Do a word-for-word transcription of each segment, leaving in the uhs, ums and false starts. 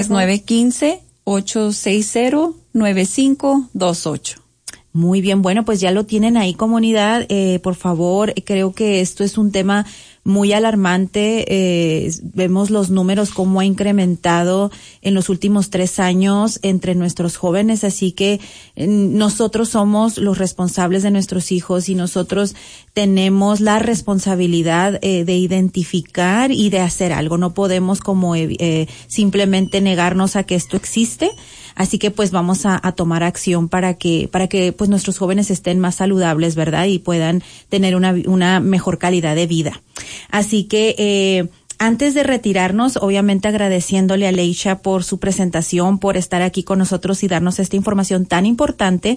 nueve uno cinco, ocho seis cero, nueve cinco dos ocho. Muy bien, bueno, pues ya lo tienen ahí, comunidad. Eh, por favor, creo que esto es un tema muy alarmante. Eh, vemos los números cómo ha incrementado en los últimos tres años entre nuestros jóvenes, así que eh, nosotros somos los responsables de nuestros hijos y nosotros tenemos la responsabilidad eh, de identificar y de hacer algo. No podemos como eh, simplemente negarnos a que esto existe. Así que pues vamos a, a tomar acción para que para que pues nuestros jóvenes estén más saludables, ¿verdad? Y puedan tener una una mejor calidad de vida. Así que eh antes de retirarnos, obviamente agradeciéndole a Leisha por su presentación, por estar aquí con nosotros y darnos esta información tan importante.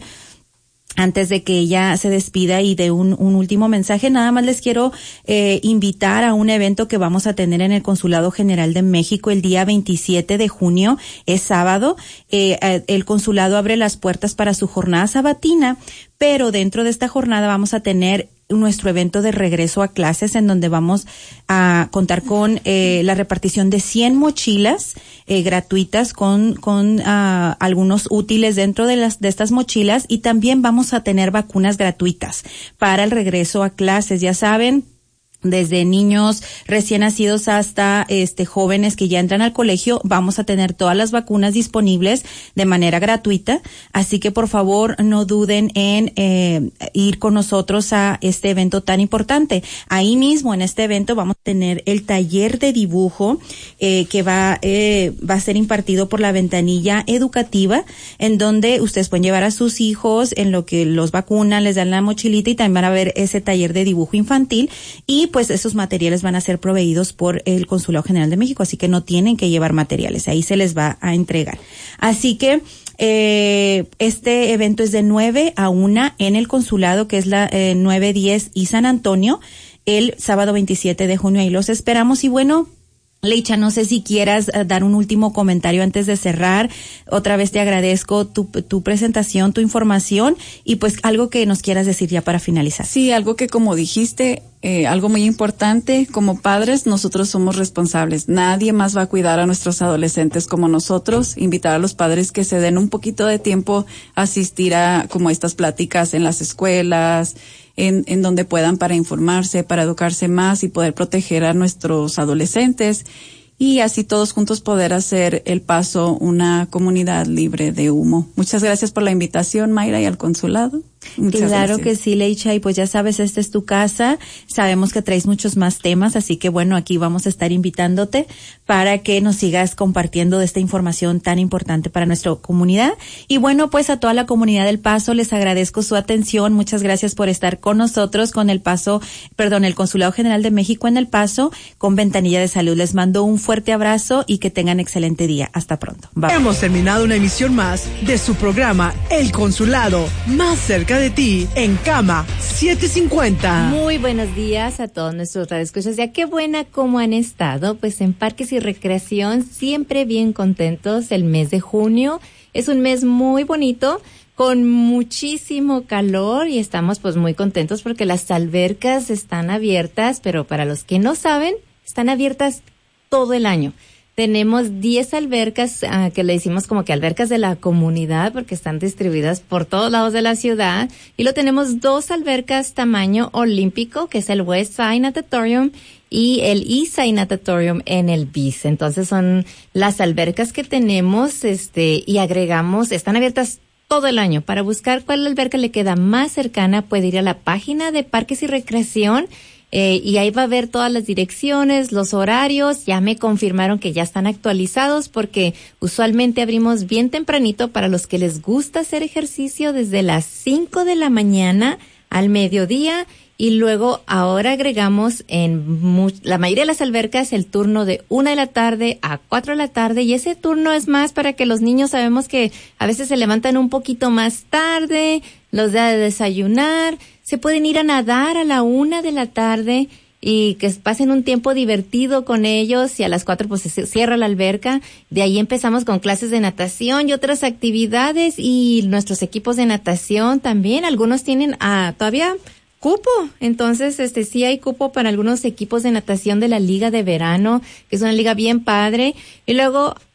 Antes de que ella se despida y de un, un último mensaje, nada más les quiero eh, invitar a un evento que vamos a tener en el Consulado General de México el día veintisiete de junio, es sábado. Eh, el consulado abre las puertas para su jornada sabatina, pero dentro de esta jornada vamos a tener nuestro evento de regreso a clases, en donde vamos a contar con eh, la repartición de cien mochilas eh, gratuitas con con uh, algunos útiles dentro de las de estas mochilas, y también vamos a tener vacunas gratuitas para el regreso a clases. Ya saben, desde niños recién nacidos hasta este jóvenes que ya entran al colegio, vamos a tener todas las vacunas disponibles de manera gratuita, así que por favor no duden en eh, ir con nosotros a este evento tan importante. Ahí mismo en este evento vamos a tener el taller de dibujo eh, que va eh, va a ser impartido por la Ventanilla Educativa, en donde ustedes pueden llevar a sus hijos en lo que los vacunan, les dan la mochilita, y también van a ver ese taller de dibujo infantil, y pues esos materiales van a ser proveídos por el Consulado General de México, así que no tienen que llevar materiales, ahí se les va a entregar. Así que eh, este evento es de nueve a una en el consulado, que es la eh, nueve diez y San Antonio, el sábado veintisiete de junio, ahí los esperamos. Y bueno, Leisha, no sé si quieras uh, dar un último comentario antes de cerrar. Otra vez te agradezco tu, tu presentación, tu información, y pues algo que nos quieras decir ya para finalizar. Sí, algo que como dijiste, eh, algo muy importante, como padres nosotros somos responsables. Nadie más va a cuidar a nuestros adolescentes como nosotros. Invitar a los padres que se den un poquito de tiempo a asistir a como estas pláticas en las escuelas, en, en donde puedan, para informarse, para educarse más y poder proteger a nuestros adolescentes, y así todos juntos poder hacer El Paso una comunidad libre de humo. Muchas gracias por la invitación, Mayra, y al consulado. Muchas claro gracias. que sí, Leisha, y pues ya sabes, esta es tu casa, sabemos que traes muchos más temas, así que bueno, aquí vamos a estar invitándote para que nos sigas compartiendo de esta información tan importante para nuestra comunidad. Y bueno, pues a toda la comunidad del Paso les agradezco su atención, muchas gracias por estar con nosotros con el Paso, perdón, el Consulado General de México en El Paso, con Ventanilla de Salud. Les mando un fuerte abrazo y que tengan excelente día. Hasta pronto. Bye. Hemos terminado una emisión más de su programa El Consulado, más cerca de ti, en Cama setecientos cincuenta. Muy buenos días a todos nuestros radioescuchas. Ya qué buena cómo han estado, pues en Parques y Recreación, siempre bien contentos. El mes de junio es un mes muy bonito, con muchísimo calor, y estamos pues muy contentos porque las albercas están abiertas, pero para los que no saben, están abiertas todo el año. Tenemos diez albercas, uh, que le decimos como que albercas de la comunidad, porque están distribuidas por todos lados de la ciudad. Y lo tenemos dos albercas tamaño olímpico, que es el West Side Natatorium y el East Side Natatorium en el B I C. Entonces son las albercas que tenemos, este, y agregamos, están abiertas todo el año. Para buscar cuál alberca le queda más cercana, puede ir a la página de Parques y Recreación. Eh, y ahí va a ver todas las direcciones, los horarios. Ya me confirmaron que ya están actualizados, porque usualmente abrimos bien tempranito para los que les gusta hacer ejercicio, desde las cinco de la mañana al mediodía, y luego ahora agregamos en mu- la mayoría de las albercas el turno de una de la tarde a cuatro de la tarde, y ese turno es más para que los niños, sabemos que a veces se levantan un poquito más tarde, los da de desayunar, se pueden ir a nadar a la una de la tarde y que pasen un tiempo divertido con ellos, y a las cuatro pues se cierra la alberca. De ahí empezamos con clases de natación y otras actividades, y nuestros equipos de natación también, algunos tienen ah, todavía cupo, entonces este sí hay cupo para algunos equipos de natación de la Liga de Verano, que es una liga bien padre. Y luego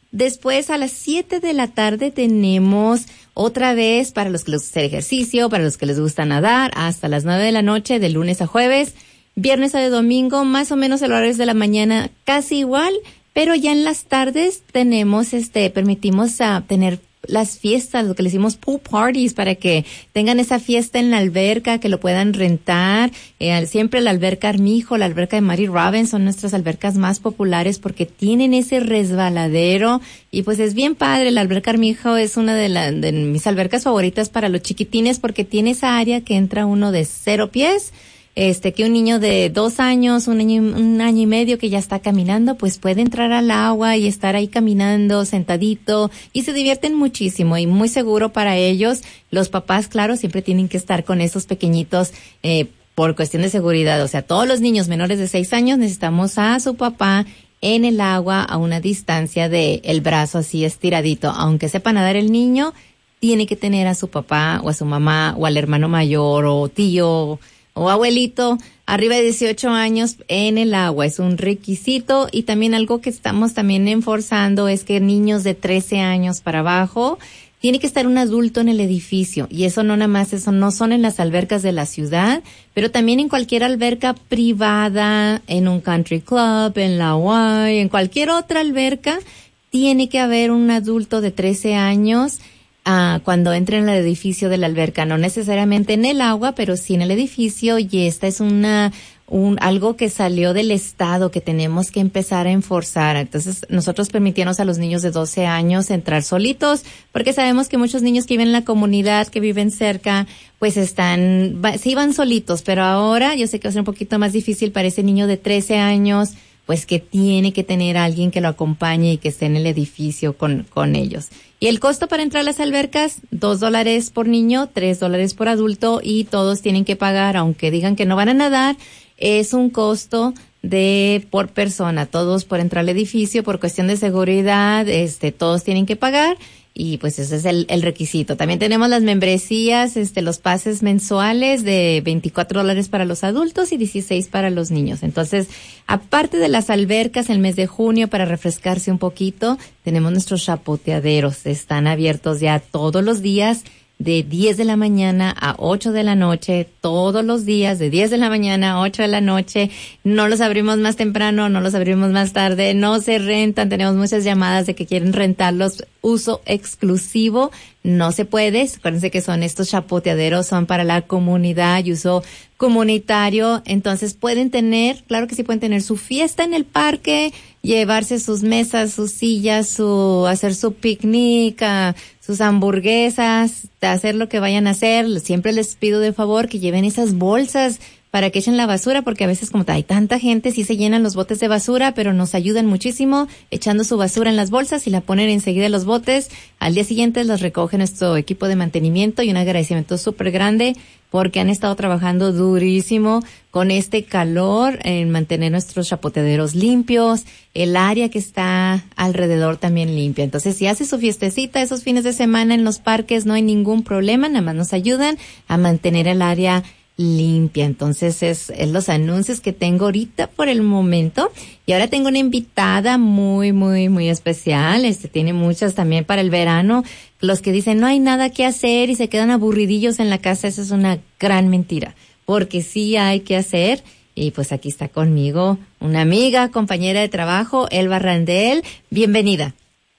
Después, a las siete de la tarde, tenemos otra vez para los que les gusta hacer ejercicio, para los que les gusta nadar, hasta las nueve de la noche, de lunes a jueves. Viernes a domingo, más o menos el horario de la mañana, casi igual, pero ya en las tardes tenemos, este, permitimos a tener las fiestas, lo que le decimos pool parties, para que tengan esa fiesta en la alberca, que lo puedan rentar. Eh, siempre la alberca Armijo, la alberca de Mary Robbins son nuestras albercas más populares porque tienen ese resbaladero y pues es bien padre. La alberca Armijo es una de, la, de mis albercas favoritas para los chiquitines porque tiene esa área que entra uno de cero pies. Este, que un niño de dos años, un año, un año y medio que ya está caminando, pues puede entrar al agua y estar ahí caminando, sentadito, y se divierten muchísimo y muy seguro para ellos. Los papás, claro, siempre tienen que estar con esos pequeñitos, eh, por cuestión de seguridad. O sea, todos los niños menores de seis años necesitamos a su papá en el agua a una distancia de el brazo así estiradito. Aunque sepa nadar el niño, tiene que tener a su papá o a su mamá o al hermano mayor o tío o abuelito arriba de dieciocho años en el agua. Es un requisito. Y también algo que estamos también enforzando es que niños de trece años para abajo tiene que estar un adulto en el edificio. Y eso no nada más, eso no son en las albercas de la ciudad, pero también en cualquier alberca privada, en un country club, en la Hawaii, en cualquier otra alberca, tiene que haber un adulto de trece años Ah, cuando entren al edificio de la alberca, no necesariamente en el agua, pero sí en el edificio. Y esta es una un algo que salió del estado que tenemos que empezar a enforzar. Entonces nosotros permitimos a los niños de doce años entrar solitos, porque sabemos que muchos niños que viven en la comunidad, que viven cerca, pues están, va, sí van solitos, pero ahora yo sé que va a ser un poquito más difícil para ese niño de trece años, pues que tiene que tener a alguien que lo acompañe y que esté en el edificio con, con ellos. Y el costo para entrar a las albercas, dos dólares por niño, tres dólares por adulto, y todos tienen que pagar, aunque digan que no van a nadar, es un costo de por persona, todos por entrar al edificio, por cuestión de seguridad, este, todos tienen que pagar. Y pues ese es el, el requisito. También tenemos las membresías, este, los pases mensuales de veinticuatro dólares para los adultos y dieciséis para los niños. Entonces, aparte de las albercas, el mes de junio, para refrescarse un poquito, tenemos nuestros chapoteaderos. Están abiertos ya todos los días, de diez de la mañana a ocho de la noche, todos los días, de diez de la mañana a ocho de la noche. No los abrimos más temprano, no los abrimos más tarde, no se rentan. Tenemos muchas llamadas de que quieren rentarlos, uso exclusivo. No se puede. Acuérdense que son estos chapoteaderos, son para la comunidad y uso comunitario. Entonces pueden tener, claro que sí pueden tener su fiesta en el parque, llevarse sus mesas, sus sillas, su, hacer su picnic, uh, sus hamburguesas, hacer lo que vayan a hacer. Siempre les pido de favor que lleven esas bolsas para que echen la basura, porque a veces como hay tanta gente, sí se llenan los botes de basura, pero nos ayudan muchísimo echando su basura en las bolsas y la ponen enseguida en los botes. Al día siguiente los recoge nuestro equipo de mantenimiento, y un agradecimiento súper grande porque han estado trabajando durísimo con este calor en mantener nuestros chapoteaderos limpios, el área que está alrededor también limpia. Entonces, si hace su fiestecita esos fines de semana en los parques, no hay ningún problema, nada más nos ayudan a mantener el área limpia. Entonces es, es los anuncios que tengo ahorita por el momento. Y ahora tengo una invitada muy, muy, muy especial. Este tiene muchas también para el verano. Los que dicen no hay nada que hacer y se quedan aburridillos en la casa, eso es una gran mentira, porque sí hay que hacer. Y pues aquí está conmigo una amiga, compañera de trabajo, Elba Randel. Bienvenida.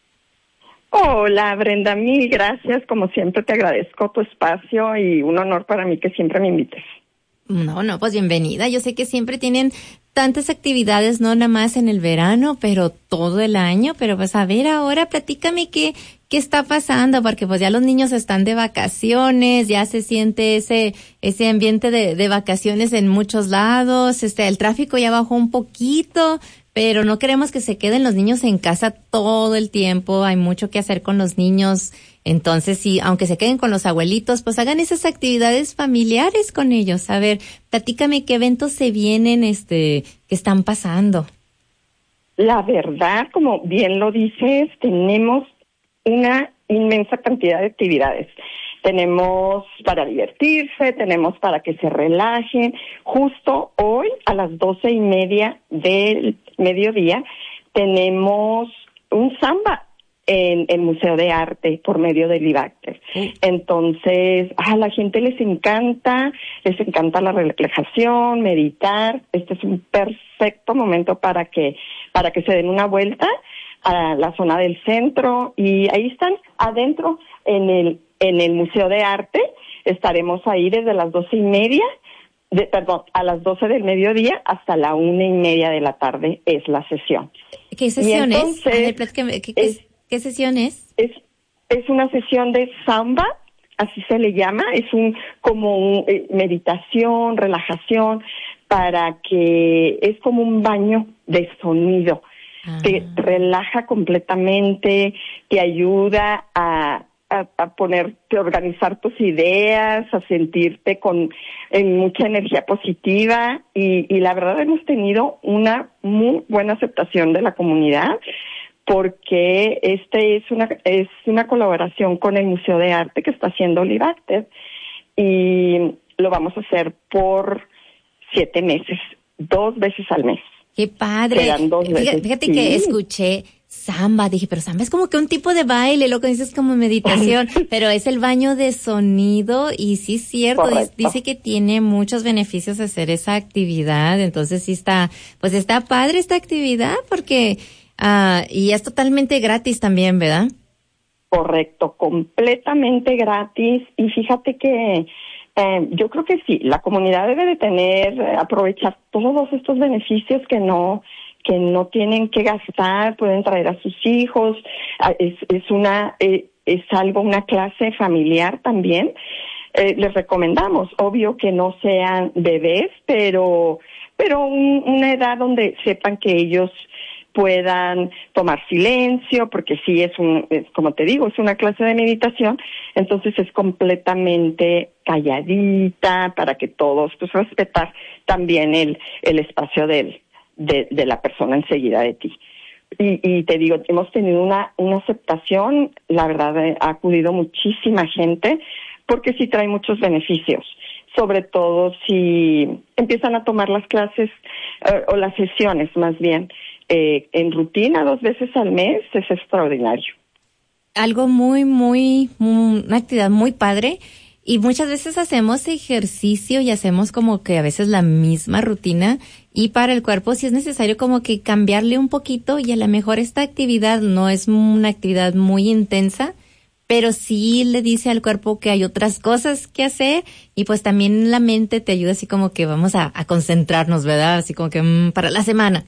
Hola, Brenda, mil gracias. Como siempre te agradezco tu espacio y un honor para mí que siempre me invites. No, no, pues bienvenida. Yo sé que siempre tienen tantas actividades, no nada más en el verano, pero todo el año. Pero pues a ver, ahora platícame qué, qué está pasando, porque pues ya los niños están de vacaciones, ya se siente ese, ese ambiente de, de vacaciones en muchos lados, este, el tráfico ya bajó un poquito. Pero no queremos que se queden los niños en casa todo el tiempo, hay mucho que hacer con los niños. Entonces, sí, aunque se queden con los abuelitos, pues hagan esas actividades familiares con ellos. A ver, platícame qué eventos se vienen, este, que están pasando. La verdad, como bien lo dices, tenemos una inmensa cantidad de actividades. Tenemos para divertirse, tenemos para que se relajen. Justo hoy a las doce y media del mediodía tenemos un samba en el Museo de Arte por medio del IVACTES. Sí. Entonces, a la gente les encanta, les encanta la relajación, meditar. Este es un perfecto momento para que, para que se den una vuelta a la zona del centro, y ahí están adentro en el, en el Museo de Arte. Estaremos ahí desde las doce y media, de, perdón, a las doce del mediodía hasta la una y media de la tarde es la sesión. ¿Qué sesión entonces, es? A ver, platícame, ¿qué, qué, es, ¿qué sesión es? Es, es una sesión de samba, así se le llama, es un, como un, eh, meditación, relajación, para que, es como un baño de sonido. Ah. Te relaja completamente, te ayuda a, a, a ponerte, a organizar tus ideas, a sentirte con en mucha energía positiva, y, y la verdad hemos tenido una muy buena aceptación de la comunidad, porque este es una es una colaboración con el Museo de Arte que está haciendo Livacted, y lo vamos a hacer por siete meses, dos veces al mes. ¡Qué padre! Fíjate, fíjate sí. que escuché samba, dije, pero samba es como que un tipo de baile, lo que dices como meditación, pero es el baño de sonido, y sí es cierto, Correcto. Dice que tiene muchos beneficios hacer esa actividad, entonces sí está, pues está padre esta actividad, porque, uh, y es totalmente gratis también, ¿verdad? Correcto, completamente gratis, y fíjate que Eh, yo creo que sí, la comunidad debe de tener, eh, aprovechar todos estos beneficios que no que no tienen que gastar, pueden traer a sus hijos, es, es una eh, es algo, una clase familiar también. Eh, les recomendamos, obvio que no sean bebés, pero pero un, una edad donde sepan que ellos puedan tomar silencio, porque sí es un, es, como te digo, es una clase de meditación, entonces es completamente calladita para que todos, pues respetar también el, el espacio del, de, de la persona enseguida de ti. Y, y te digo, hemos tenido una, una aceptación, la verdad ha acudido muchísima gente, porque sí trae muchos beneficios, sobre todo si empiezan a tomar las clases, eh, o las sesiones más bien, Eh, en rutina dos veces al mes, es extraordinario. Algo muy, muy, muy, una actividad muy padre, y muchas veces hacemos ejercicio y hacemos como que a veces la misma rutina, y para el cuerpo sí es necesario como que cambiarle un poquito, y a lo mejor esta actividad no es una actividad muy intensa, pero sí le dice al cuerpo que hay otras cosas que hacer, y pues también la mente te ayuda así como que vamos a, a concentrarnos, ¿verdad? Así como que mmm, para la semana.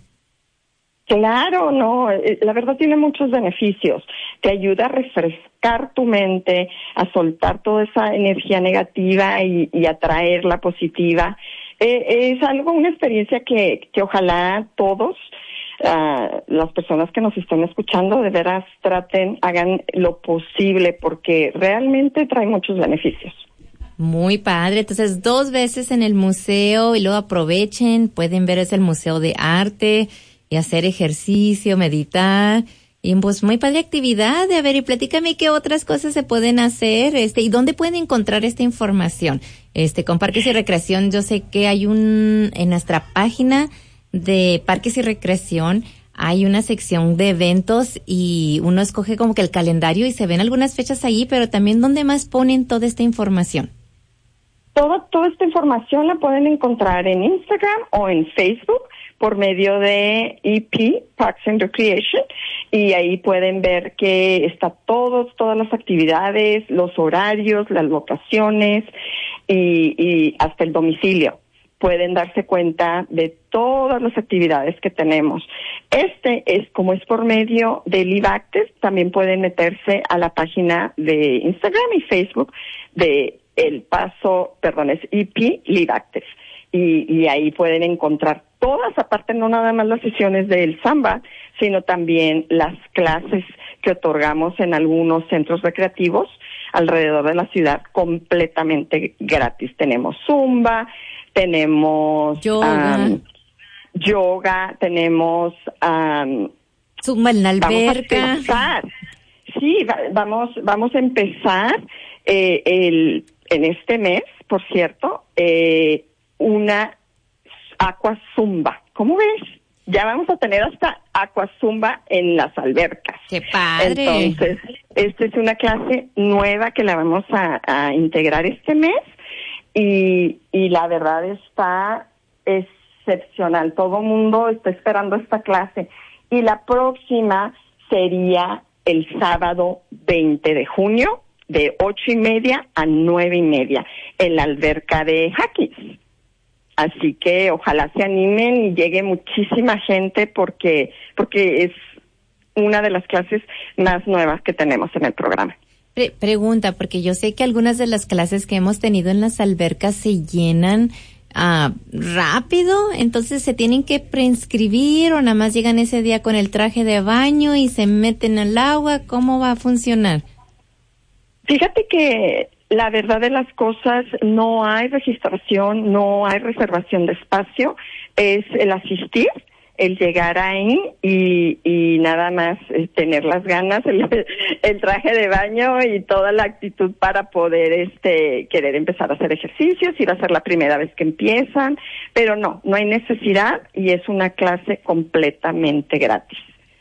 Claro, no, la verdad tiene muchos beneficios. Te ayuda a refrescar tu mente, a soltar toda esa energía negativa y, y a traerla positiva. Eh, es algo, una experiencia que, que ojalá todos, uh, las personas que nos estén escuchando, de veras traten, hagan lo posible, porque realmente trae muchos beneficios. Muy padre, entonces dos veces en el museo, y luego aprovechen, pueden ver es el Museo de Arte, y hacer ejercicio, meditar, y pues muy padre actividad. A ver, y platícame qué otras cosas se pueden hacer, este, y dónde pueden encontrar esta información. Este, con Parques y Recreación, yo sé que hay un, en nuestra página de Parques y Recreación, hay una sección de eventos, y uno escoge como que el calendario y se ven algunas fechas ahí, pero también ¿dónde más ponen toda esta información? Toda, toda esta información la pueden encontrar en Instagram o en Facebook por medio de E P, Parks and Recreation, y ahí pueden ver que está todos, todas las actividades, los horarios, las locaciones y, y hasta el domicilio. Pueden darse cuenta de todas las actividades que tenemos. Este es, como es por medio de Livacted, también pueden meterse a la página de Instagram y Facebook de El Paso, perdón, es E P Livacted. Y, y ahí pueden encontrar todas, aparte no nada más las sesiones del samba, sino también las clases que otorgamos en algunos centros recreativos alrededor de la ciudad completamente gratis. Tenemos zumba, tenemos yoga, um, yoga tenemos um, zumba en la alberca. Vamos a empezar. Sí, va, vamos vamos a empezar eh, el en este mes, por cierto, eh, una aqua zumba. ¿Cómo ves? Ya vamos a tener hasta aquazumba en las albercas. ¡Qué padre! Entonces, esta es una clase nueva que la vamos a, a integrar este mes y, y la verdad está excepcional. Todo el mundo está esperando esta clase. Y la próxima sería el sábado veinte de junio, de ocho y media a nueve y media, en la alberca de Jaquis. Así que ojalá se animen y llegue muchísima gente porque porque es una de las clases más nuevas que tenemos en el programa. Pre- pregunta, porque yo sé que algunas de las clases que hemos tenido en las albercas se llenan uh, rápido, entonces se tienen que preinscribir o nada más llegan ese día con el traje de baño y se meten al agua. ¿Cómo va a funcionar? Fíjate que la verdad de las cosas, no hay registración, no hay reservación de espacio, es el asistir, el llegar ahí y, y nada más eh, tener las ganas, el, el traje de baño y toda la actitud para poder este querer empezar a hacer ejercicios, ir a ser la primera vez que empiezan, pero no, no hay necesidad y es una clase completamente gratis.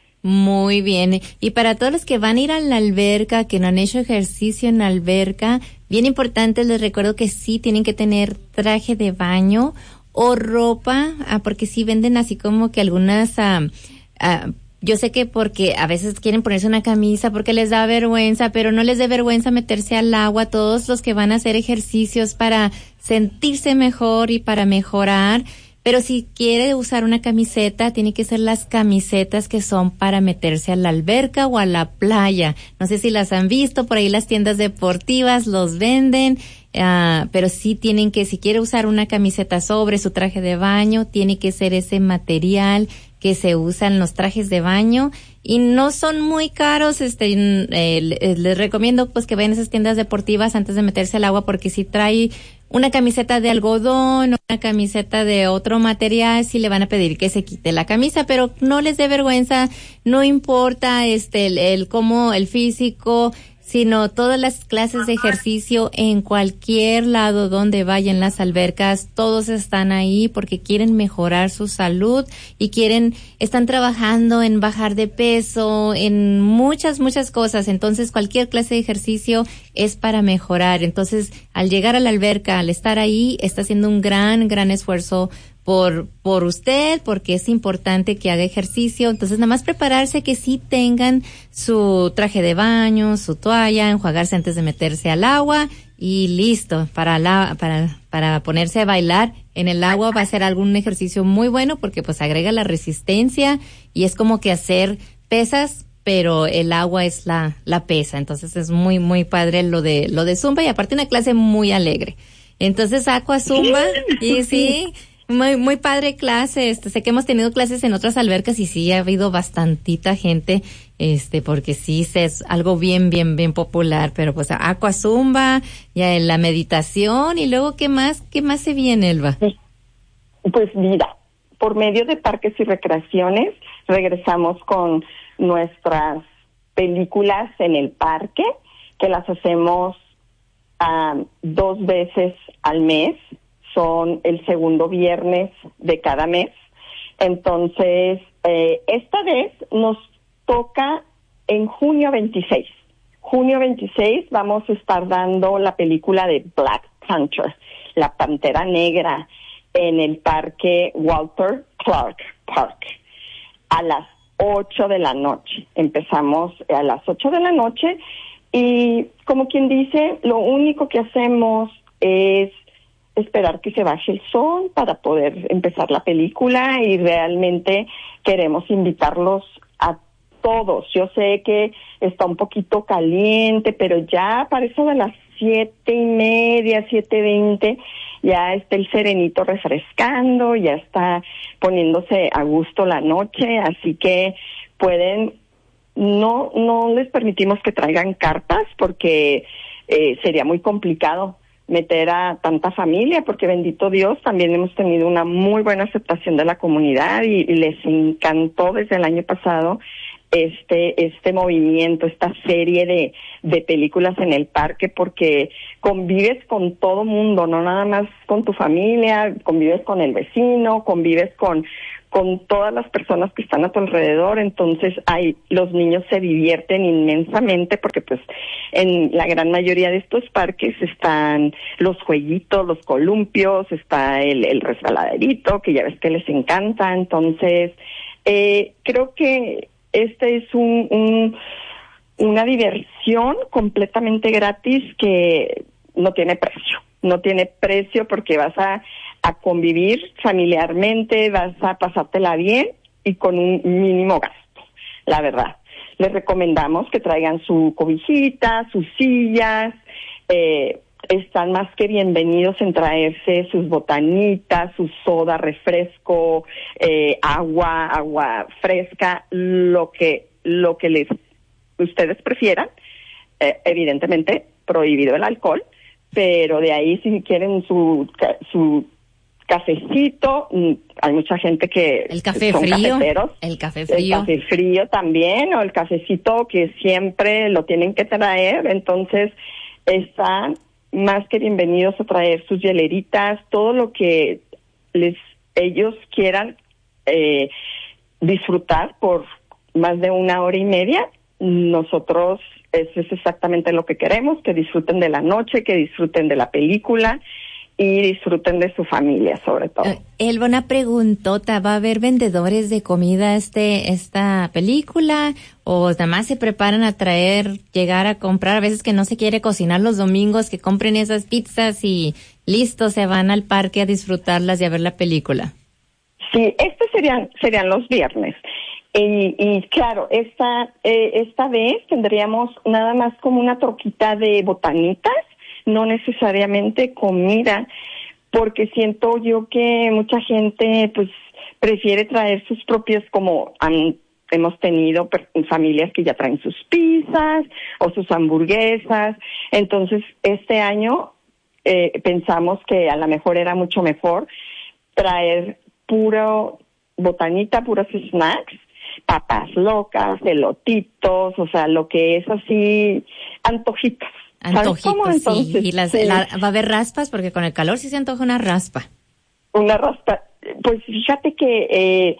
Muy bien. Y para todos los que van a ir a la alberca, que no han hecho ejercicio en la alberca, bien importante, les recuerdo que sí tienen que tener traje de baño o ropa, ah, porque sí venden así como que algunas, ah, ah, yo sé que porque a veces quieren ponerse una camisa porque les da vergüenza, pero no les dé vergüenza meterse al agua. Todos los que van a hacer ejercicios para sentirse mejor y para mejorar. Pero si quiere usar una camiseta, tiene que ser las camisetas que son para meterse a la alberca o a la playa. No sé si las han visto, por ahí las tiendas deportivas los venden, uh, pero sí tienen que, si quiere usar una camiseta sobre su traje de baño, tiene que ser ese material que se usa en los trajes de baño y no son muy caros. Este, eh, les recomiendo pues que vayan a esas tiendas deportivas antes de meterse al agua, porque si trae una camiseta de algodón o una camiseta de otro material, sí le van a pedir que se quite la camisa, pero no les dé vergüenza, no importa este el, el cómo el físico, sino todas las clases de ejercicio en cualquier lado donde vayan las albercas, todos están ahí porque quieren mejorar su salud y quieren, están trabajando en bajar de peso, en muchas, muchas cosas. Entonces, cualquier clase de ejercicio es para mejorar. Entonces, al llegar a la alberca, al estar ahí, está haciendo un gran, gran esfuerzo por por usted, porque es importante que haga ejercicio. Entonces, nada más prepararse que sí tengan su traje de baño, su toalla, enjuagarse antes de meterse al agua y listo para la para para ponerse a bailar en el agua. Va a ser algún ejercicio muy bueno porque pues agrega la resistencia y es como que hacer pesas, pero el agua es la la pesa. Entonces, es muy muy padre lo de lo de Zumba y aparte una clase muy alegre. Entonces, Aqua Zumba y sí, Muy, muy padre clase. Este, sé que hemos tenido clases en otras albercas y sí ha habido bastantita gente, este, porque sí es algo bien, bien, bien popular. Pero pues Aqua Zumba, ya en la meditación y luego qué más, qué más se viene, Elba. Pues mira, por medio de parques y recreaciones regresamos con nuestras películas en el parque, que las hacemos um, dos veces al mes. Son el segundo viernes de cada mes. Entonces, eh, esta vez nos toca en junio veintiséis. Junio veintiséis vamos a estar dando la película de Black Panther, la Pantera Negra, en el parque Walter Clark Park, a las ocho de la noche. Empezamos a las ocho de la noche y, como quien dice, lo único que hacemos es esperar que se baje el sol para poder empezar la película y realmente queremos invitarlos a todos. Yo sé que está un poquito caliente, pero ya para eso de las siete y media, siete veinte, ya está el serenito refrescando, ya está poniéndose a gusto la noche, así que pueden, no, no les permitimos que traigan carpas porque eh, sería muy complicado meter a tanta familia, porque bendito Dios, también hemos tenido una muy buena aceptación de la comunidad y, y les encantó desde el año pasado este este movimiento, esta serie de, de películas en el parque, porque convives con todo mundo, no nada más con tu familia, convives con el vecino, convives con con todas las personas que están a tu alrededor. Entonces hay, los niños se divierten inmensamente porque pues en la gran mayoría de estos parques están los jueguitos, los columpios, está el, el resbaladerito, que ya ves que les encanta. Entonces eh, creo que este es un, un una diversión completamente gratis que no tiene precio, no tiene precio porque vas a a convivir familiarmente, vas a pasártela bien y con un mínimo gasto, la verdad. Les recomendamos que traigan su cobijita, sus sillas, eh, están más que bienvenidos en traerse sus botanitas, su soda, refresco, eh, agua, agua fresca, lo que, lo que les, ustedes prefieran, eh, evidentemente prohibido el alcohol, pero de ahí si quieren su, su cafecito, hay mucha gente que el café son frío, cafeteros, el café frío, el café frío también, o el cafecito que siempre lo tienen que traer. Entonces están más que bienvenidos a traer sus hieleritas, todo lo que les ellos quieran eh, disfrutar por más de una hora y media. Nosotros eso es exactamente lo que queremos, que disfruten de la noche, que disfruten de la película y disfruten de su familia, sobre todo. Uh, Elba, una preguntota, ¿va a haber vendedores de comida este esta película o nada más se preparan a traer, llegar a comprar? A veces que no se quiere cocinar los domingos, que compren esas pizzas y listo, se van al parque a disfrutarlas y a ver la película. Sí, estos serían serían los viernes. Y, y claro, esta eh, esta vez tendríamos nada más como una troquita de botanitas, no necesariamente comida, porque siento yo que mucha gente pues prefiere traer sus propias, como han, hemos tenido familias que ya traen sus pizzas o sus hamburguesas. Entonces este año eh, pensamos que a lo mejor era mucho mejor traer puro botanita, puros snacks, papas locas, elotitos, o sea, lo que es así, antojitos. Antojitos, sí. Y las, sí. La, va a haber raspas, porque con el calor sí se antoja una raspa. Una raspa. Pues fíjate que eh,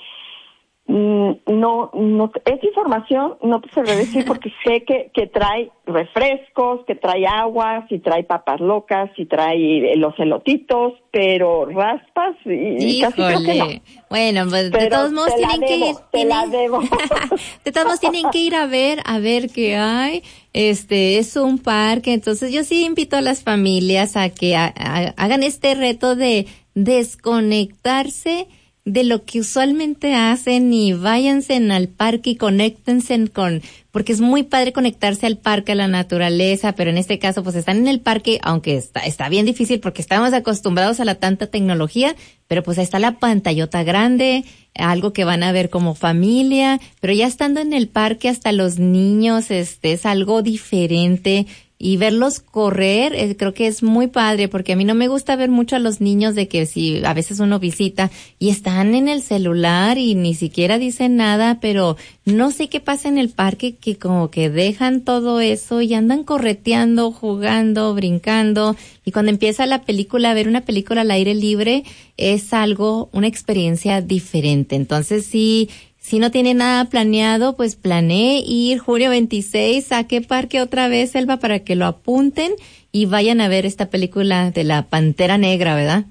no, no, esa información no te sabré decir porque sé que, que trae refrescos, que trae aguas, y trae papas locas, y trae los elotitos, pero raspas y Híjole. Casi creo que no. Bueno, pues de pero todos modos tienen debo, que ir. Te tienen, la debo. De todos modos tienen que ir a ver, a ver qué hay. Este es un parque, entonces yo sí invito a las familias a que a, a, hagan este reto de desconectarse de lo que usualmente hacen y váyanse al parque y conéctense con, porque es muy padre conectarse al parque, a la naturaleza, pero en este caso pues están en el parque, aunque está, está bien difícil porque estamos acostumbrados a la tanta tecnología, pero pues ahí está la pantallota grande, algo que van a ver como familia, pero ya estando en el parque hasta los niños, este es algo diferente. Y verlos correr, eh, creo que es muy padre, porque a mí no me gusta ver mucho a los niños de que si a veces uno visita y están en el celular y ni siquiera dicen nada, pero no sé qué pasa en el parque que como que dejan todo eso y andan correteando, jugando, brincando, y cuando empieza la película, ver una película al aire libre es algo, una experiencia diferente. Entonces sí, si no tiene nada planeado, pues planee ir julio veintiséis a qué parque otra vez, Elba, para que lo apunten y vayan a ver esta película de la Pantera Negra, ¿verdad?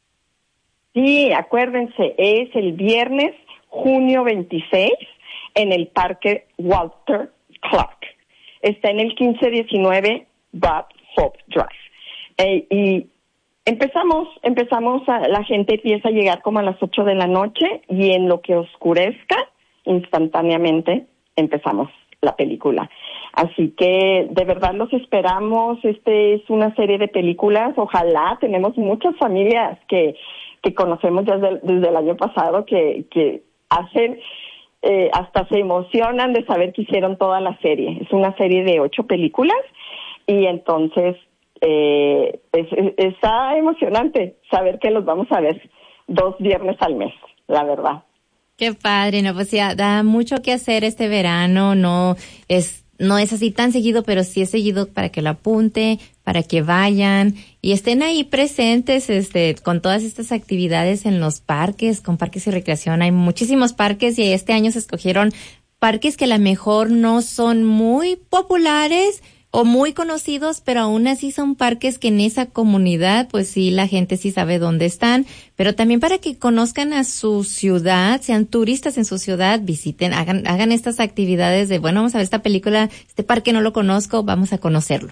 Sí, acuérdense, es el viernes, junio veintiséis, en el parque Walter Clark. Está en el quince diecinueve Bob Hope Drive. Eh, y Empezamos, empezamos a, la gente empieza a llegar como a las ocho de la noche y en lo que oscurezca, instantáneamente empezamos la película. Así que de verdad los esperamos. Este es una serie de películas. Ojalá, tenemos muchas familias que, que conocemos ya desde, desde el año pasado que, que hacen, eh, hasta se emocionan de saber que hicieron toda la serie. Es una serie de ocho películas y entonces Eh, es, es, está emocionante saber que los vamos a ver dos viernes al mes, la verdad. Qué padre, no, pues ya da mucho que hacer este verano, no es no es así tan seguido, pero sí es seguido para que lo apunte, para que vayan y estén ahí presentes, este, con todas estas actividades en los parques, con parques y recreación. Hay muchísimos parques y este año se escogieron parques que a lo mejor no son muy populares o muy conocidos, pero aún así son parques que en esa comunidad, pues sí, la gente sí sabe dónde están, pero también para que conozcan a su ciudad, sean turistas en su ciudad, visiten, hagan, hagan estas actividades de, bueno, vamos a ver esta película, este parque no lo conozco, vamos a conocerlo.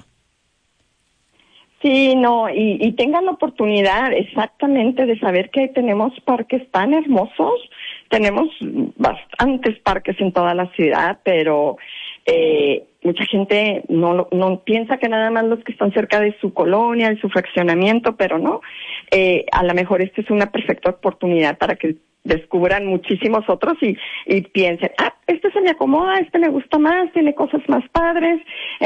Sí, no, y, y tengan la oportunidad exactamente de saber que tenemos parques tan hermosos, tenemos bastantes parques en toda la ciudad, pero eh, mucha gente no no piensa que nada más los que están cerca de su colonia, de su fraccionamiento, pero no, eh, a lo mejor esta es una perfecta oportunidad para que descubran muchísimos otros y, y piensen, ah, este se me acomoda, este me gusta más, tiene cosas más padres,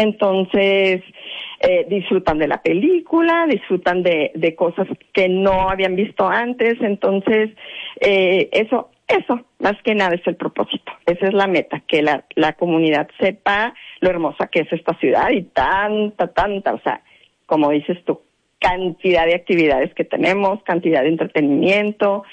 entonces eh, disfrutan de la película, disfrutan de, de cosas que no habían visto antes, entonces eh, eso Eso, más que nada, es el propósito. Esa es la meta, que la, la comunidad sepa lo hermosa que es esta ciudad y tanta, tanta, o sea, como dices tú, cantidad de actividades que tenemos, cantidad de entretenimiento,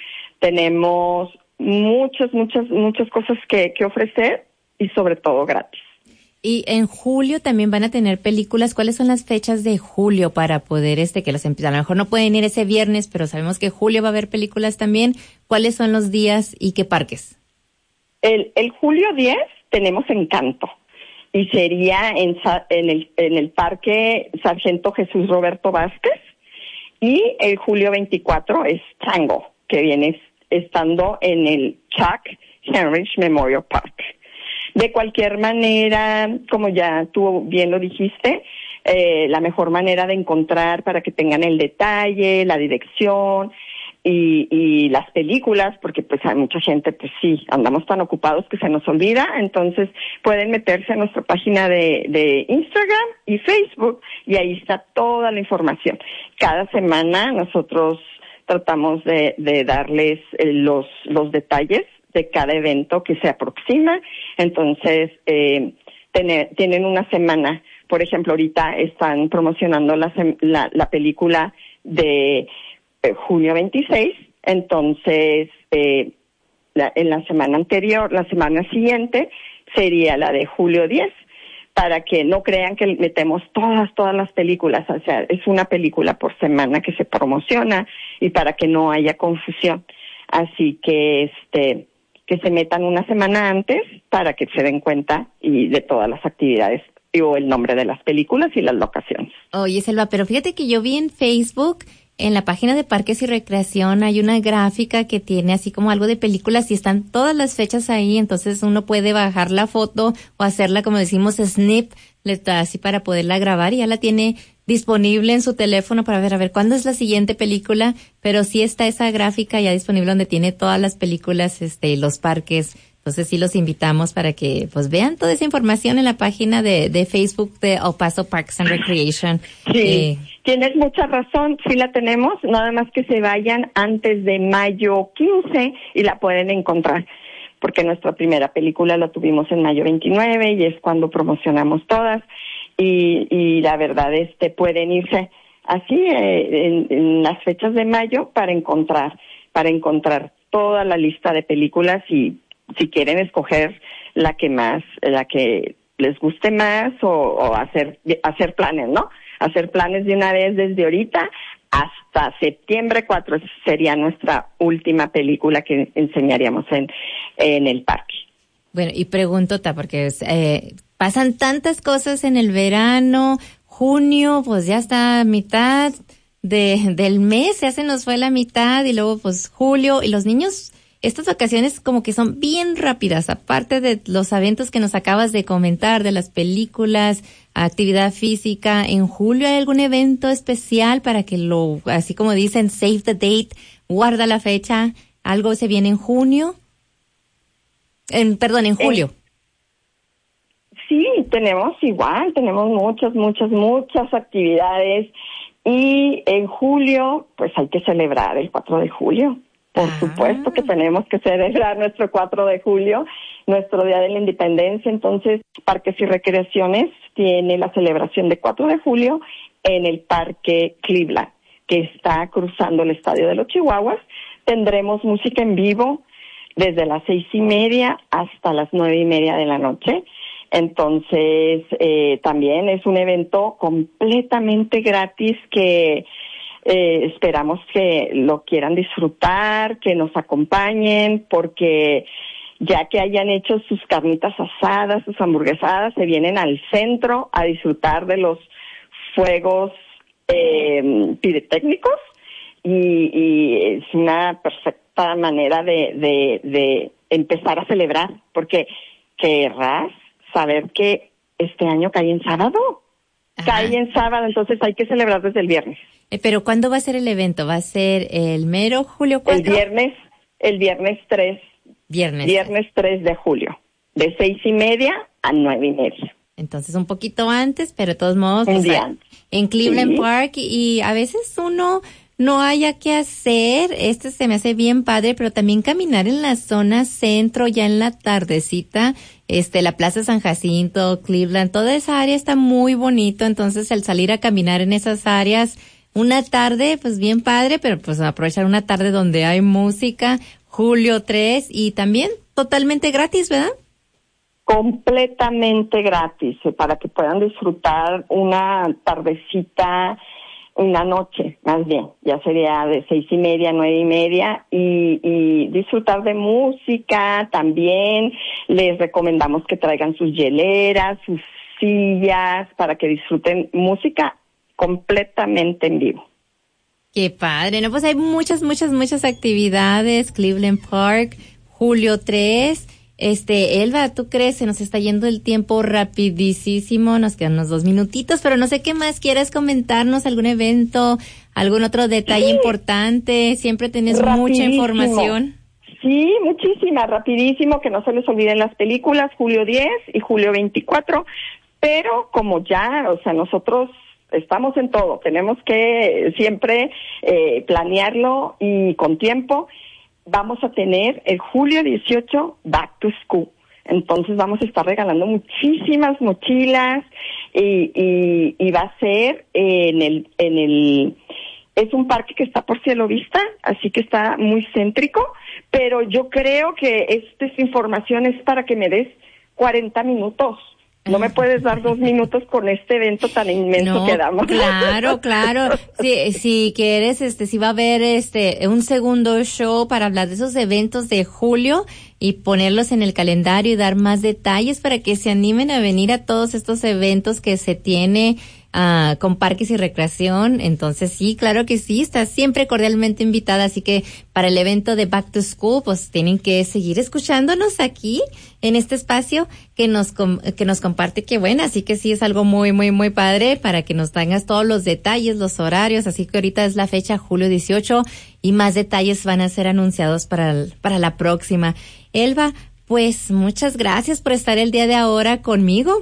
tenemos muchas, muchas, muchas cosas que, que ofrecer y sobre todo gratis. Y en julio también van a tener películas. ¿Cuáles son las fechas de julio para poder este que los empiezan? A lo mejor no pueden ir ese viernes, pero sabemos que julio va a haber películas también. ¿Cuáles son los días y qué parques? El, el julio diez tenemos Encanto y sería en, en, el, en el Parque Sargento Jesús Roberto Vázquez, y el julio veinticuatro es Tango, que viene estando en el Chuck Henrich Memorial Park. De cualquier manera, como ya tú bien lo dijiste, eh, la mejor manera de encontrar para que tengan el detalle, la dirección y, y las películas, porque pues hay mucha gente, pues sí, andamos tan ocupados que se nos olvida, entonces pueden meterse a nuestra página de, de Instagram y Facebook y ahí está toda la información. Cada semana nosotros tratamos de, de darles eh, los, los detalles de cada evento que se aproxima, entonces eh, tener, tienen una semana, por ejemplo, ahorita están promocionando la, la, la película de eh, junio veintiséis, entonces eh, la, en la semana anterior, la semana siguiente sería la de julio diez, para que no crean que metemos todas, todas las películas, o sea, es una película por semana que se promociona y para que no haya confusión, así que este que se metan una semana antes para que se den cuenta y de todas las actividades o el nombre de las películas y las locaciones. Oye, Selva, pero fíjate que yo vi en Facebook, en la página de Parques y Recreación, hay una gráfica que tiene así como algo de películas y están todas las fechas ahí, entonces uno puede bajar la foto o hacerla, como decimos, snip, así para poderla grabar y ya la tiene disponible en su teléfono para ver, a ver, ¿cuándo es la siguiente película? Pero sí está esa gráfica ya disponible donde tiene todas las películas, este, los parques. Entonces sí los invitamos para que pues vean toda esa información en la página de, de Facebook de El Paso Parks and Recreation. Sí, eh, tienes mucha razón, sí la tenemos, nada más que se vayan antes de mayo quince y la pueden encontrar, porque nuestra primera película la tuvimos en mayo veintinueve y es cuando promocionamos todas. Y, y la verdad, este, pueden irse así eh, en, en las fechas de mayo para encontrar, para encontrar toda la lista de películas y si quieren escoger la que más, la que les guste más o, o hacer, hacer planes, ¿no? Hacer planes de una vez desde ahorita hasta septiembre cuatro sería nuestra última película que enseñaríamos en, en el parque. Bueno, y pregunto, porque eh, pasan tantas cosas en el verano, junio, pues ya está a mitad de, del mes, ya se nos fue la mitad, y luego pues julio, y los niños, estas vacaciones como que son bien rápidas, aparte de los eventos que nos acabas de comentar, de las películas, actividad física. ¿En julio hay algún evento especial para que lo, así como dicen, save the date, guarda la fecha, algo se viene en junio? En, perdón, en julio. Eh, sí, tenemos igual, tenemos muchas, muchas, muchas actividades y en julio, pues hay que celebrar el cuatro de julio. Por Ah. supuesto que tenemos que celebrar nuestro cuatro de julio, nuestro Día de la Independencia. Entonces, Parques y Recreaciones tiene la celebración de cuatro de julio en el Parque Cleveland, que está cruzando el Estadio de los Chihuahuas. Tendremos música en vivo desde las seis y media hasta las nueve y media de la noche. Entonces, eh, también es un evento completamente gratis que eh, esperamos que lo quieran disfrutar, que nos acompañen, porque ya que hayan hecho sus carnitas asadas, sus hamburguesadas, se vienen al centro a disfrutar de los fuegos eh, pirotécnicos y, y es una perfecta manera de, de, de empezar a celebrar, porque querrás saber que este año cae en sábado. Ajá. Cae en sábado, entonces hay que celebrar desde el viernes. Eh, pero ¿cuándo va a ser el evento? ¿Va a ser el mero julio cuatro? El viernes, el viernes tres, Viernes. viernes tres de julio, de seis y media a nueve y media. Entonces un poquito antes, pero de todos modos, Un pues, día a- antes. en Cleveland Sí. Park, y a veces uno no haya qué hacer. Este se me hace bien padre, pero también caminar en la zona centro, ya en la tardecita, este, la Plaza San Jacinto, Cleveland, toda esa área está muy bonito. Entonces el salir a caminar en esas áreas una tarde, pues bien padre, pero pues aprovechar una tarde donde hay música, julio tres, y también totalmente gratis, ¿verdad? Completamente gratis, eh, para que puedan disfrutar una tardecita, una noche, más bien, ya sería de seis y media, nueve y media, y, y disfrutar de música también. Les recomendamos que traigan sus hieleras, sus sillas, para que disfruten música completamente en vivo. Qué padre, ¿no? Pues hay muchas, muchas, muchas actividades. Cleveland Park, julio tres. Este, Elba, ¿tú crees? Se nos está yendo el tiempo rapidísimo, nos quedan unos dos minutitos, pero no sé qué más quieres comentarnos, algún evento, algún otro detalle Sí. importante. Siempre tienes mucha Rapidísimo. información. Sí, muchísima, rapidísimo, que no se les olviden las películas, julio diez y julio veinticuatro, pero como ya, o sea, nosotros estamos en todo, tenemos que siempre eh, planearlo y con tiempo. Vamos a tener el julio dieciocho Back to School. Entonces vamos a estar regalando muchísimas mochilas y, y, y va a ser en el, en el, es un parque que está por Cielo Vista, así que está muy céntrico, pero yo creo que esta información es para que me des cuarenta minutos. No me puedes dar dos minutos con este evento tan inmenso No, que damos. claro, claro. Si, si quieres, este, si va a haber este, un segundo show para hablar de esos eventos de julio y ponerlos en el calendario y dar más detalles para que se animen a venir a todos estos eventos que se tiene uh, con Parques y Recreación. Entonces sí, claro que sí, está siempre cordialmente invitada. Así que para el evento de Back to School, pues tienen que seguir escuchándonos aquí en este espacio que nos com- que nos comparte. Qué bueno, así que sí es algo muy, muy, muy padre para que nos tengas todos los detalles, los horarios. Así que ahorita es la fecha julio dieciocho y más detalles van a ser anunciados para, el, para la próxima. Elba, pues muchas gracias por estar el día de ahora conmigo.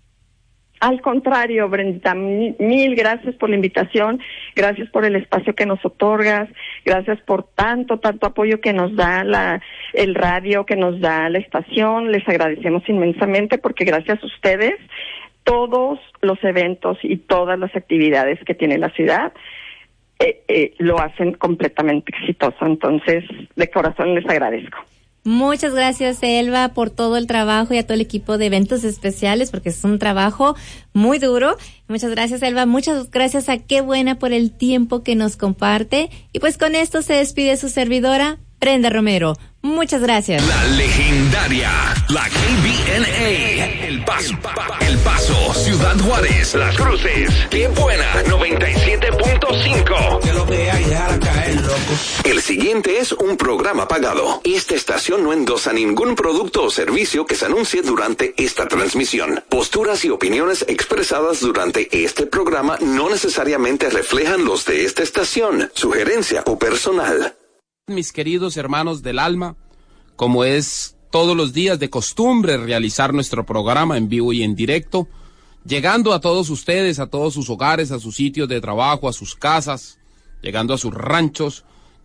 Al contrario, Brendita, mil, mil gracias por la invitación, gracias por el espacio que nos otorgas, gracias por tanto, tanto apoyo que nos da la, el radio, que nos da la estación. Les agradecemos inmensamente porque gracias a ustedes todos los eventos y todas las actividades que tiene la ciudad eh, eh, lo hacen completamente exitoso. Entonces, de corazón les agradezco. Muchas gracias, Elba, por todo el trabajo y a todo el equipo de eventos especiales, porque es un trabajo muy duro. Muchas gracias, Elba. Muchas gracias a Qué Buena por el tiempo que nos comparte. Y pues con esto se despide su servidora, Brenda Romero. Muchas gracias. La legendaria, la K B N A, El Paso, El Paso, Ciudad Juárez, Las Cruces, Qué Buena, noventa y siete punto cinco. Que lo que hay, déjala caer, loco. El siguiente es un programa pagado. Esta estación no endosa ningún producto o servicio que se anuncie durante esta transmisión. Posturas y opiniones expresadas durante este programa no necesariamente reflejan los de esta estación, sugerencia o personal. Mis queridos hermanos del alma, como es todos los días de costumbre realizar nuestro programa en vivo y en directo, llegando a todos ustedes, a todos sus hogares, a sus sitios de trabajo, a sus casas, llegando a sus ranchos,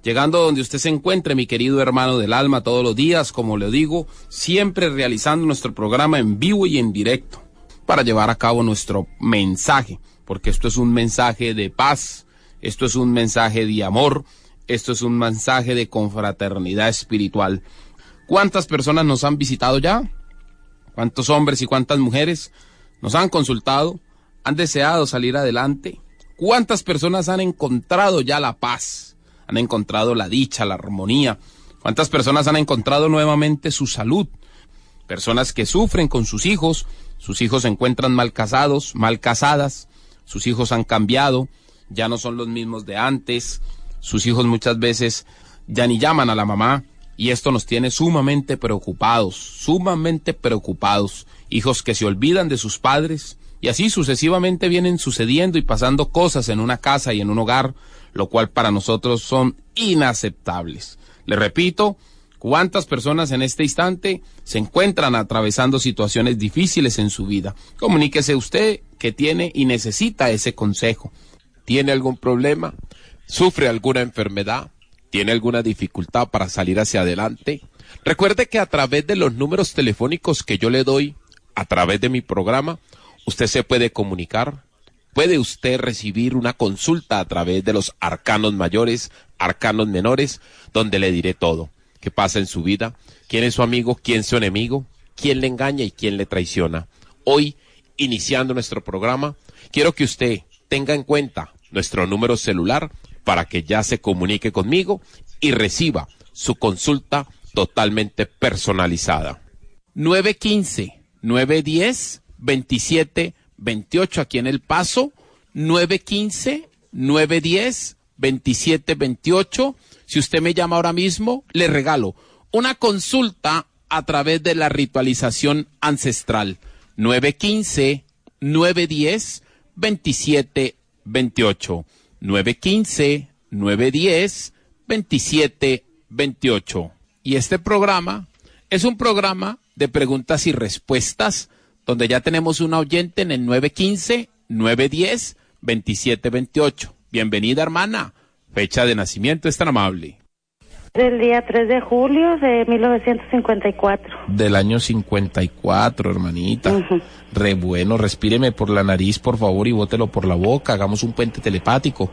llegando donde usted se encuentre, mi querido hermano del alma, todos los días, como le digo, siempre realizando nuestro programa en vivo y en directo para llevar a cabo nuestro mensaje, porque esto es un mensaje de paz, esto es un mensaje de amor, esto es un mensaje de confraternidad espiritual. ¿Cuántas personas nos han visitado ya? ¿Cuántos hombres y cuántas mujeres nos han consultado? ¿Han deseado salir adelante? ¿Cuántas personas han encontrado ya la paz? Han encontrado la dicha, la armonía. ¿Cuántas personas han encontrado nuevamente su salud? Personas que sufren con sus hijos, sus hijos se encuentran mal casados, mal casadas, sus hijos han cambiado, ya no son los mismos de antes, sus hijos muchas veces ya ni llaman a la mamá, y esto nos tiene sumamente preocupados, sumamente preocupados. Hijos que se olvidan de sus padres, y así sucesivamente vienen sucediendo y pasando cosas en una casa y en un hogar, lo cual para nosotros son inaceptables. Le repito, ¿cuántas personas en este instante se encuentran atravesando situaciones difíciles en su vida? Comuníquese usted que tiene y necesita ese consejo. ¿Tiene algún problema? ¿Sufre alguna enfermedad? ¿Tiene alguna dificultad para salir hacia adelante? Recuerde que a través de los números telefónicos que yo le doy, a través de mi programa, usted se puede comunicar. Puede usted recibir una consulta a través de los arcanos mayores, arcanos menores, donde le diré todo. ¿Qué pasa en su vida? ¿Quién es su amigo? ¿Quién es su enemigo? ¿Quién le engaña y quién le traiciona? Hoy, iniciando nuestro programa, quiero que usted tenga en cuenta nuestro número celular para que ya se comunique conmigo y reciba su consulta totalmente personalizada. nueve uno cinco, nueve uno cero, veintisiete veintiocho aquí en El Paso, nueve uno cinco, nueve uno cero, veintisiete veintiocho. Si usted me llama ahora mismo, le regalo una consulta a través de la ritualización ancestral. nueve uno cinco, nueve uno cero, veintisiete veintiocho. nueve uno cinco, nueve uno cero, veintisiete veintiocho. Y este programa es un programa de preguntas y respuestas, donde ya tenemos una oyente en el nueve uno cinco, nueve uno cero, veintisiete veintiocho. Bienvenida, hermana. Fecha de nacimiento, es tan amable. Del día tres de julio de mil novecientos cincuenta y cuatro. Del año cincuenta y cuatro, hermanita. Uh-huh. Re bueno, respíreme por la nariz, por favor, y bótelo por la boca. Hagamos un puente telepático.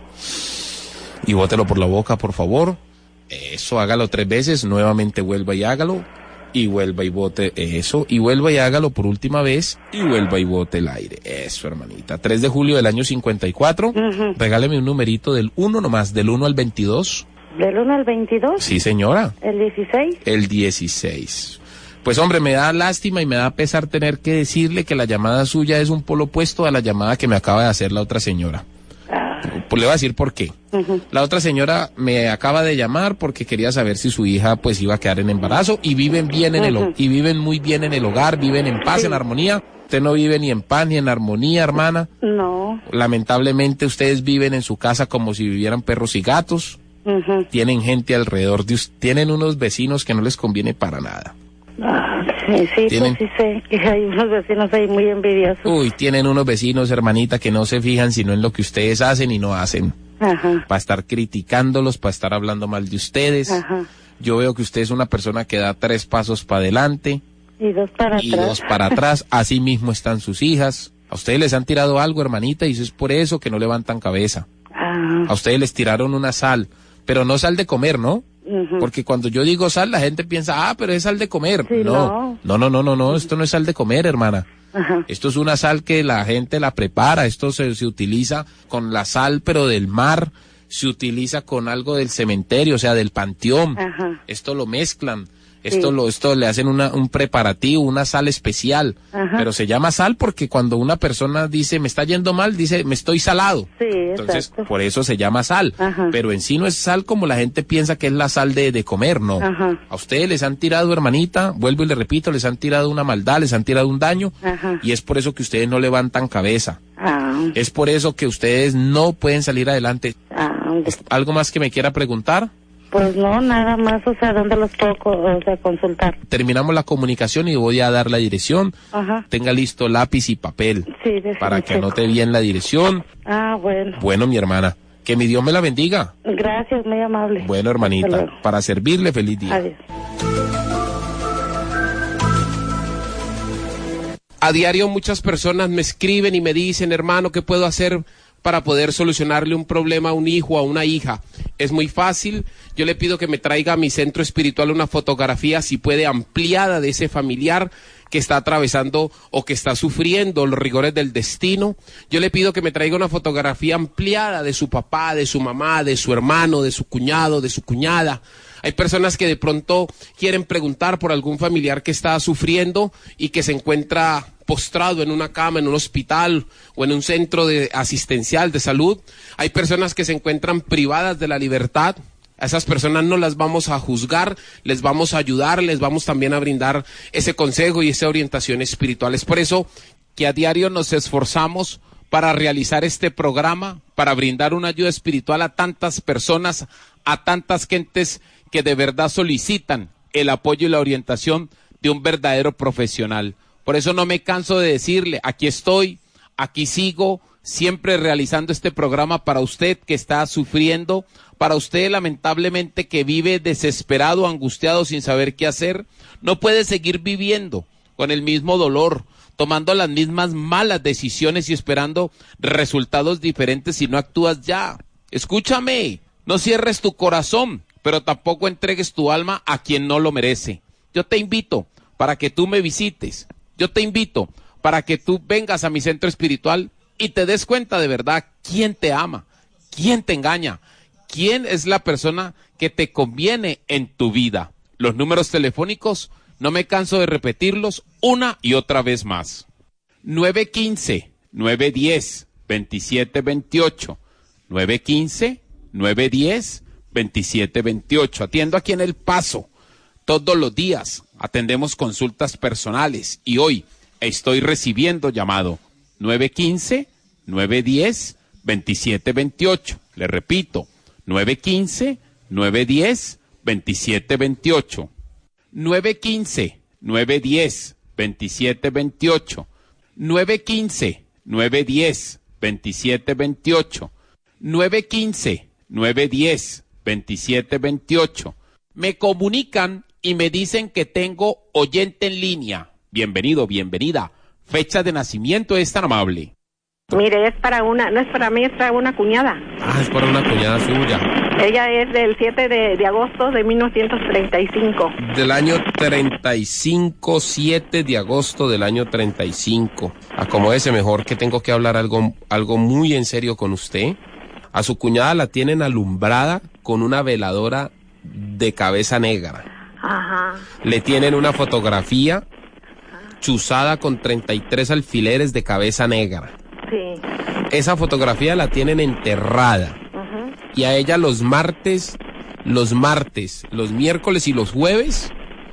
Y bótelo por la boca, por favor. Eso, hágalo tres veces, nuevamente vuelva y hágalo. Y vuelva y bote eso, y vuelva y hágalo por última vez, y vuelva y bote el aire. Eso, hermanita. tres de julio del año cincuenta y cuatro. Uh-huh. Regáleme un numerito del uno nomás, del uno al veintidós. ¿Del uno al veintidós? Sí, señora. ¿El dieciséis? El dieciséis. Pues, hombre, me da lástima y me da pesar tener que decirle que la llamada suya es un polo opuesto a la llamada que me acaba de hacer la otra señora. Ah. Pues le voy a decir por qué. Uh-huh. La otra señora me acaba de llamar porque quería saber si su hija pues iba a quedar en embarazo, y viven bien en uh-huh. el y viven muy bien en el hogar, viven en paz, sí. En armonía. Usted no vive ni en paz ni en armonía, hermana. No. Lamentablemente ustedes viven en su casa como si vivieran perros y gatos. Uh-huh. Tienen gente alrededor de ustedes, tienen unos vecinos que no les conviene para nada. Ah, sí, sí, ¿Tienen? Pues sí sé que hay unos vecinos ahí muy envidiosos. Uy, tienen unos vecinos, hermanita, que no se fijan sino en lo que ustedes hacen y no hacen. Ajá. Para estar criticándolos, para estar hablando mal de ustedes. Ajá. Yo veo que usted es una persona que da tres pasos para adelante. Y dos para y atrás. dos para atrás. Así mismo están sus hijas. A ustedes les han tirado algo, hermanita, y eso es por eso que no levantan cabeza. Ah. A ustedes les tiraron una sal, pero no sal de comer, ¿no? Uh-huh. Porque cuando yo digo sal, la gente piensa, ah, pero es sal de comer. Sí, no, no, no, no, no, no, esto no es sal de comer, hermana. Ajá. Esto es una sal que la gente la prepara, esto se, se utiliza con la sal, pero del mar, se utiliza con algo del cementerio, o sea, del panteón. Ajá. Esto lo mezclan. Esto Sí. lo, esto le hacen una, un preparativo, una sal especial. Ajá. Pero se llama sal porque cuando una persona dice, me está yendo mal, dice, me estoy salado. Sí, Entonces, exacto. por eso se llama sal. Ajá. Pero en sí no es sal como la gente piensa que es la sal de, de comer, no. Ajá. A ustedes les han tirado, hermanita, vuelvo y le repito, les han tirado una maldad, les han tirado un daño. Ajá. Y es por eso que ustedes no levantan cabeza. Ah. Es por eso que ustedes no pueden salir adelante. Ah. ¿Algo más que me quiera preguntar? Pues no, nada más, o sea, ¿dónde los puedo o sea, consultar? Terminamos la comunicación y voy a dar la dirección. Ajá. Tenga listo lápiz y papel Sí, déjame para que checo. anote bien la dirección. Ah, bueno. Bueno, mi hermana, Que mi Dios me la bendiga. Gracias, muy amable. Bueno, hermanita, para servirle, feliz día. Adiós. A diario muchas personas me escriben y me dicen, hermano, ¿qué puedo hacer para poder solucionarle un problema a un hijo o a una hija? Es muy fácil. Yo le pido que me traiga a mi centro espiritual una fotografía, si puede, ampliada de ese familiar que está atravesando o que está sufriendo los rigores del destino. Yo le pido que me traiga una fotografía ampliada de su papá, de su mamá, de su hermano, de su cuñado, de su cuñada. Hay personas que de pronto quieren preguntar por algún familiar que está sufriendo y que se encuentra postrado en una cama, en un hospital o en un centro de asistencial de salud. Hay personas que se encuentran privadas de la libertad. A esas personas no las vamos a juzgar, les vamos a ayudar, les vamos también a brindar ese consejo y esa orientación espiritual. Es por eso que a diario nos esforzamos para realizar este programa, para brindar una ayuda espiritual a tantas personas, a tantas gentes que de verdad solicitan el apoyo y la orientación de un verdadero profesional. Por eso no me canso de decirle, aquí estoy, aquí sigo, siempre realizando este programa para usted que está sufriendo, para usted lamentablemente que vive desesperado, angustiado, sin saber qué hacer. No puede seguir viviendo con el mismo dolor, tomando las mismas malas decisiones y esperando resultados diferentes si no actúas ya. Escúchame, no cierres tu corazón, pero tampoco entregues tu alma a quien no lo merece. Yo te invito para que tú me visites. Yo te invito para que tú vengas a mi centro espiritual y te des cuenta de verdad quién te ama, quién te engaña, quién es la persona que te conviene en tu vida. Los números telefónicos, no me canso de repetirlos una y otra vez más. nueve uno cinco, nueve uno cero, dos siete dos ocho. nueve uno cinco, nueve uno cero, dos siete dos ocho. Atiendo aquí en El Paso. Todos los días atendemos consultas personales y hoy estoy recibiendo llamado nueve uno cinco, nueve uno cero, dos siete dos ocho. Le repito, nueve uno cinco, nueve uno cero, dos siete dos ocho. nueve uno cinco, nueve uno cero, dos siete dos ocho. nueve uno cinco, nueve uno cero, dos siete dos ocho. nueve uno cinco, nueve uno cero, dos siete dos ocho. Me comunican y me dicen que tengo oyente en línea. Bienvenido, bienvenida. Fecha de nacimiento es tan amable. Mire, es para una, no es para mí, es para una cuñada. Ah, es para una cuñada suya. Ella es del siete de, de agosto de mil novecientos treinta y cinco. Del año treinta y cinco, siete de agosto del año treinta y cinco. Acomódese mejor que tengo que hablar algo, algo muy en serio con usted. A su cuñada la tienen alumbrada con una veladora de cabeza negra. Ajá. Le tienen una fotografía chuzada con treinta y tres alfileres de cabeza negra. Sí. Esa fotografía la tienen enterrada. Uh-huh. Y a ella los martes, los martes, los miércoles y los jueves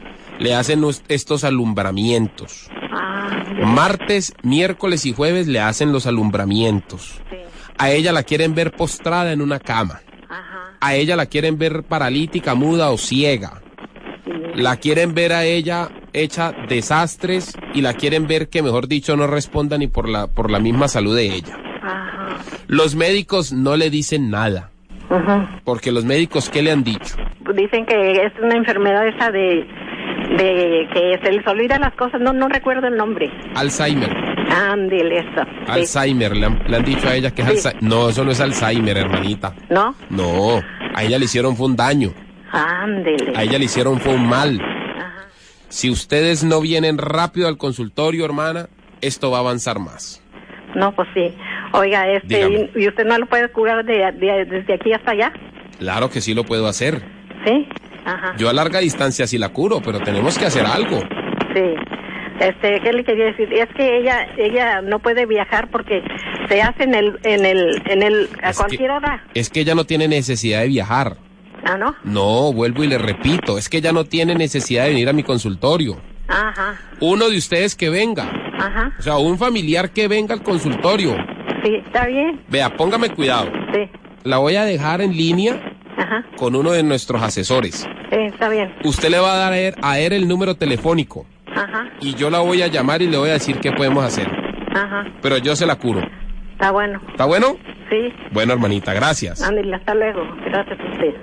le hacen estos alumbramientos. Ah, sí. Martes, miércoles y jueves le hacen los alumbramientos. Sí. A ella la quieren ver postrada en una cama. Ajá. A ella la quieren ver paralítica, muda o ciega. Sí. La quieren ver a ella hecha desastres y la quieren ver que, mejor dicho, no responda ni por la, por la misma salud de ella. Ajá. Los médicos no le dicen nada. Uh-huh. Porque los médicos, ¿qué le han dicho? Dicen que es una enfermedad esa de, de que se les olvidan las cosas, no no recuerdo el nombre. Alzheimer. Ándele, eso. Alzheimer, le han, le han dicho a ella que es Sí. Alzheimer. No, eso no es Alzheimer, hermanita. ¿No? No, a ella le hicieron fue un daño. Ándele. A ella le hicieron fue un mal. Ajá. Si ustedes no vienen rápido al consultorio, hermana, esto va a avanzar más. No, pues sí. Oiga, este, Dígame. ¿y, y usted no lo puede curar de, de- desde aquí hasta allá? Claro que sí lo puedo hacer. ¿Sí? Ajá. Yo a larga distancia sí la curo, pero tenemos que hacer algo. Sí. Este, ¿qué le quería decir? Es que ella ella no puede viajar porque se hace en el en el en el a Es cualquier que- hora. Es que ella no tiene necesidad de viajar. Ah, ¿no? No, vuelvo y le repito, es que ella no tiene necesidad de venir a mi consultorio. Ajá. Uno de ustedes que venga, Ajá. o sea, un familiar que venga al consultorio. Sí, está bien. Vea, póngame cuidado. Sí. La voy a dejar en línea Ajá. con uno de nuestros asesores. Sí, está bien. Usted le va a dar a él, a él el número telefónico Ajá. y yo la voy a llamar y le voy a decir qué podemos hacer. Ajá. Pero yo se la curo. Está bueno. ¿Está bueno? Sí. Bueno, hermanita, gracias. Ándale, hasta luego. Gracias a usted.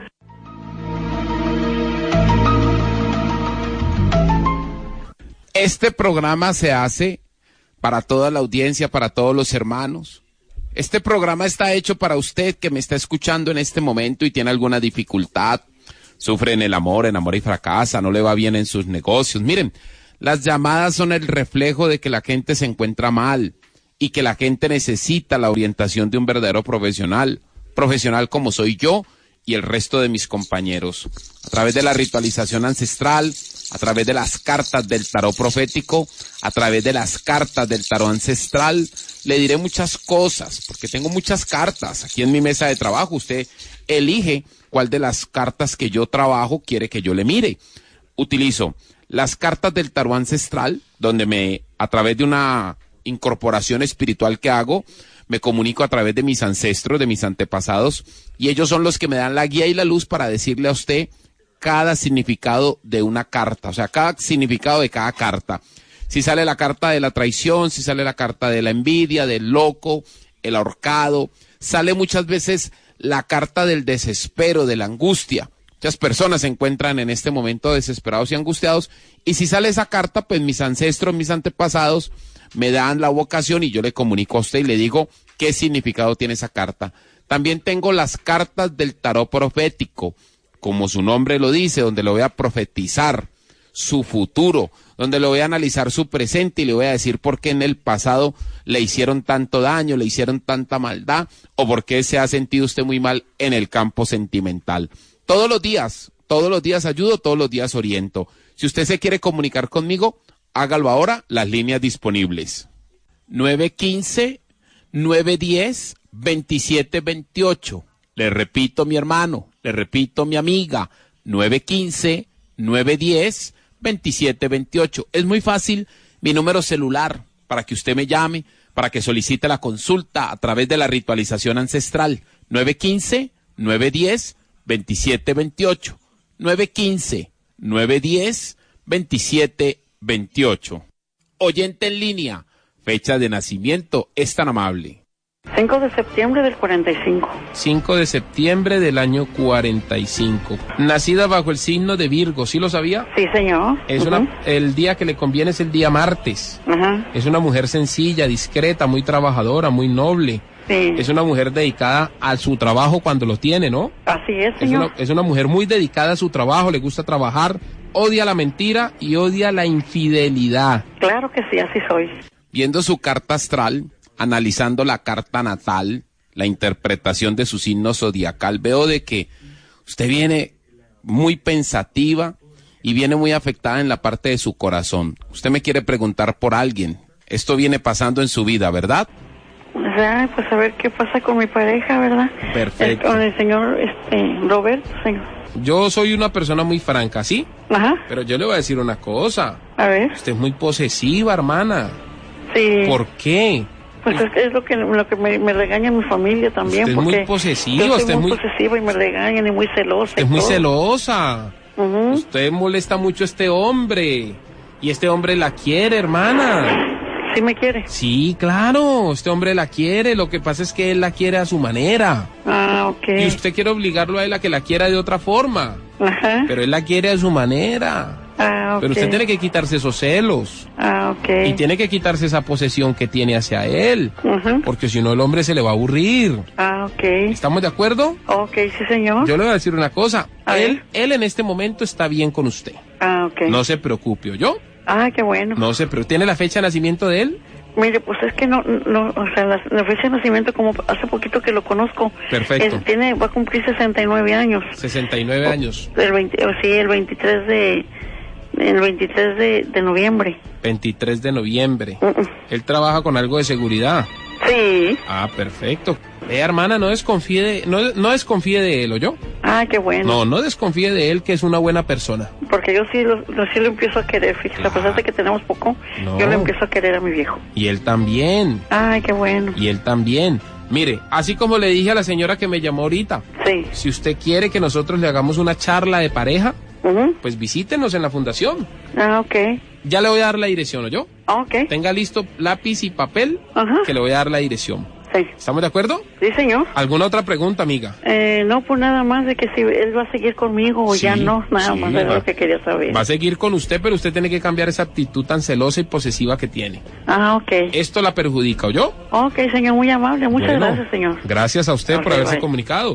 Este programa se hace para toda la audiencia, para todos los hermanos. Este programa está hecho para usted que me está escuchando en este momento y tiene alguna dificultad, sufre en el amor, enamora y fracasa, no le va bien en sus negocios. Miren, las llamadas son el reflejo de que la gente se encuentra mal y que la gente necesita la orientación de un verdadero profesional, profesional como soy yo y el resto de mis compañeros. A través de la ritualización ancestral, a través de las cartas del tarot profético, a través de las cartas del tarot ancestral, le diré muchas cosas, porque tengo muchas cartas aquí en mi mesa de trabajo. Usted elige cuál de las cartas que yo trabajo quiere que yo le mire. Utilizo las cartas del tarot ancestral, donde me, a través de una incorporación espiritual que hago, me comunico a través de mis ancestros, de mis antepasados, y ellos son los que me dan la guía y la luz para decirle a usted cada significado de una carta, o sea, cada significado de cada carta. Si sale la carta de la traición, si sale la carta de la envidia, del loco, el ahorcado, sale muchas veces la carta del desespero, de la angustia. Muchas personas se encuentran en este momento desesperados y angustiados, y si sale esa carta, pues mis ancestros, mis antepasados, me dan la vocación y yo le comunico a usted y le digo qué significado tiene esa carta. También tengo las cartas del tarot profético, como su nombre lo dice, donde le voy a profetizar su futuro, donde le voy a analizar su presente y le voy a decir por qué en el pasado le hicieron tanto daño, le hicieron tanta maldad, o por qué se ha sentido usted muy mal en el campo sentimental. Todos los días, todos los días ayudo, todos los días oriento. Si usted se quiere comunicar conmigo, hágalo ahora, las líneas disponibles. nueve uno cinco, nueve uno cero, dos siete dos ocho. Le repito, mi hermano, le repito, mi amiga, nueve uno cinco, nueve uno cero, dos siete dos ocho. Es muy fácil, mi número celular, para que usted me llame, para que solicite la consulta a través de la ritualización ancestral. nueve uno cinco, nueve uno cero, dos siete dos ocho. nueve uno cinco, nueve uno cero, dos siete dos ocho. Oyente en línea, fecha de nacimiento, es tan amable. cinco de septiembre del cuarenta y cinco. cinco de septiembre del año cuarenta y cinco. Nacida bajo el signo de Virgo, ¿sí lo sabía? Sí, señor. Es uh-huh. una, el día que le conviene es el día martes. Uh-huh. Es una mujer sencilla, discreta, muy trabajadora, muy noble. Sí. Es una mujer dedicada a su trabajo cuando lo tiene, ¿no? Así es, señor. Es una, es una mujer muy dedicada a su trabajo, le gusta trabajar, odia la mentira y odia la infidelidad. Claro que sí, así soy. Viendo su carta astral, analizando la carta natal, la interpretación de su signo zodiacal, veo de que usted viene muy pensativa y viene muy afectada en la parte de su corazón. Usted me quiere preguntar por alguien. Esto viene pasando en su vida, ¿verdad? O sea, pues a ver qué pasa con mi pareja, ¿verdad? Perfecto. Es con el señor este, Roberto, señor. Yo soy una persona muy franca, ¿sí? Ajá. Pero yo le voy a decir una cosa. A ver. Usted es muy posesiva, hermana. Sí. ¿Por qué? Pues es, es lo que lo que me, me regaña mi familia también. Usted es porque muy posesiva, yo soy usted es muy muy posesiva y me regañan y muy celosa. Usted es muy celosa. Uh-huh. Usted molesta mucho a este hombre. Y este hombre la quiere, hermana. ¿Sí me quiere? Sí, claro, este hombre la quiere, lo que pasa es que él la quiere a su manera. Ah, ok. Y usted quiere obligarlo a él a que la quiera de otra forma. Ajá. Pero él la quiere a su manera. Ah, ok. Pero usted tiene que quitarse esos celos. Ah, ok. Y tiene que quitarse esa posesión que tiene hacia él. Uh-huh. Porque si no el hombre se le va a aburrir. Ah, ok. ¿Estamos de acuerdo? Ok, sí, señor. Yo le voy a decir una cosa. A Él, ver. él en este momento está bien con usted. Ah, ok. No se preocupe, ¿oyó? Ah, qué bueno. No se preocupe. ¿Tiene la fecha de nacimiento de él? Mire, pues es que no, no, o sea, la, la fecha de nacimiento, como hace poquito que lo conozco. Perfecto. Es, tiene, va a cumplir sesenta y nueve años. sesenta y nueve años. El veinte, o sí, el veintitrés de, el veintitrés de, de noviembre. veintitrés de noviembre. Uh-uh. Él trabaja con algo de seguridad. Sí. Ah, perfecto. Eh, hermana, no desconfíe de, no, no desconfíe de él, ¿oyó? Ah, qué bueno. No, no desconfíe de él, que es una buena persona. Porque yo sí lo, lo- sí lo empiezo a querer, fíjate, Claro. a pesar de que tenemos poco, No. yo le empiezo a querer a mi viejo. Y él también. Ay, qué bueno. Y él también. Mire, así como le dije a la señora que me llamó ahorita, Sí. si usted quiere que nosotros le hagamos una charla de pareja, Ujú. pues visítenos en la fundación. Ah, ok. Ya le voy a dar la dirección, ¿oyó? Ah, ok. Tenga listo lápiz y papel, Ajá. que le voy a dar la dirección. Sí. ¿Estamos de acuerdo? Sí, señor. ¿Alguna otra pregunta, amiga? Eh, no, pues nada más de que si él va a seguir conmigo o Sí, ya no, nada sí, más de va. lo que quería saber. Va a seguir con usted, pero usted tiene que cambiar esa actitud tan celosa y posesiva que tiene. Ah, ok. Esto la perjudica, ¿oyó? Ok, señor, muy amable. Muchas Bueno, gracias, señor. Gracias a usted Ok, por haberse bye. comunicado.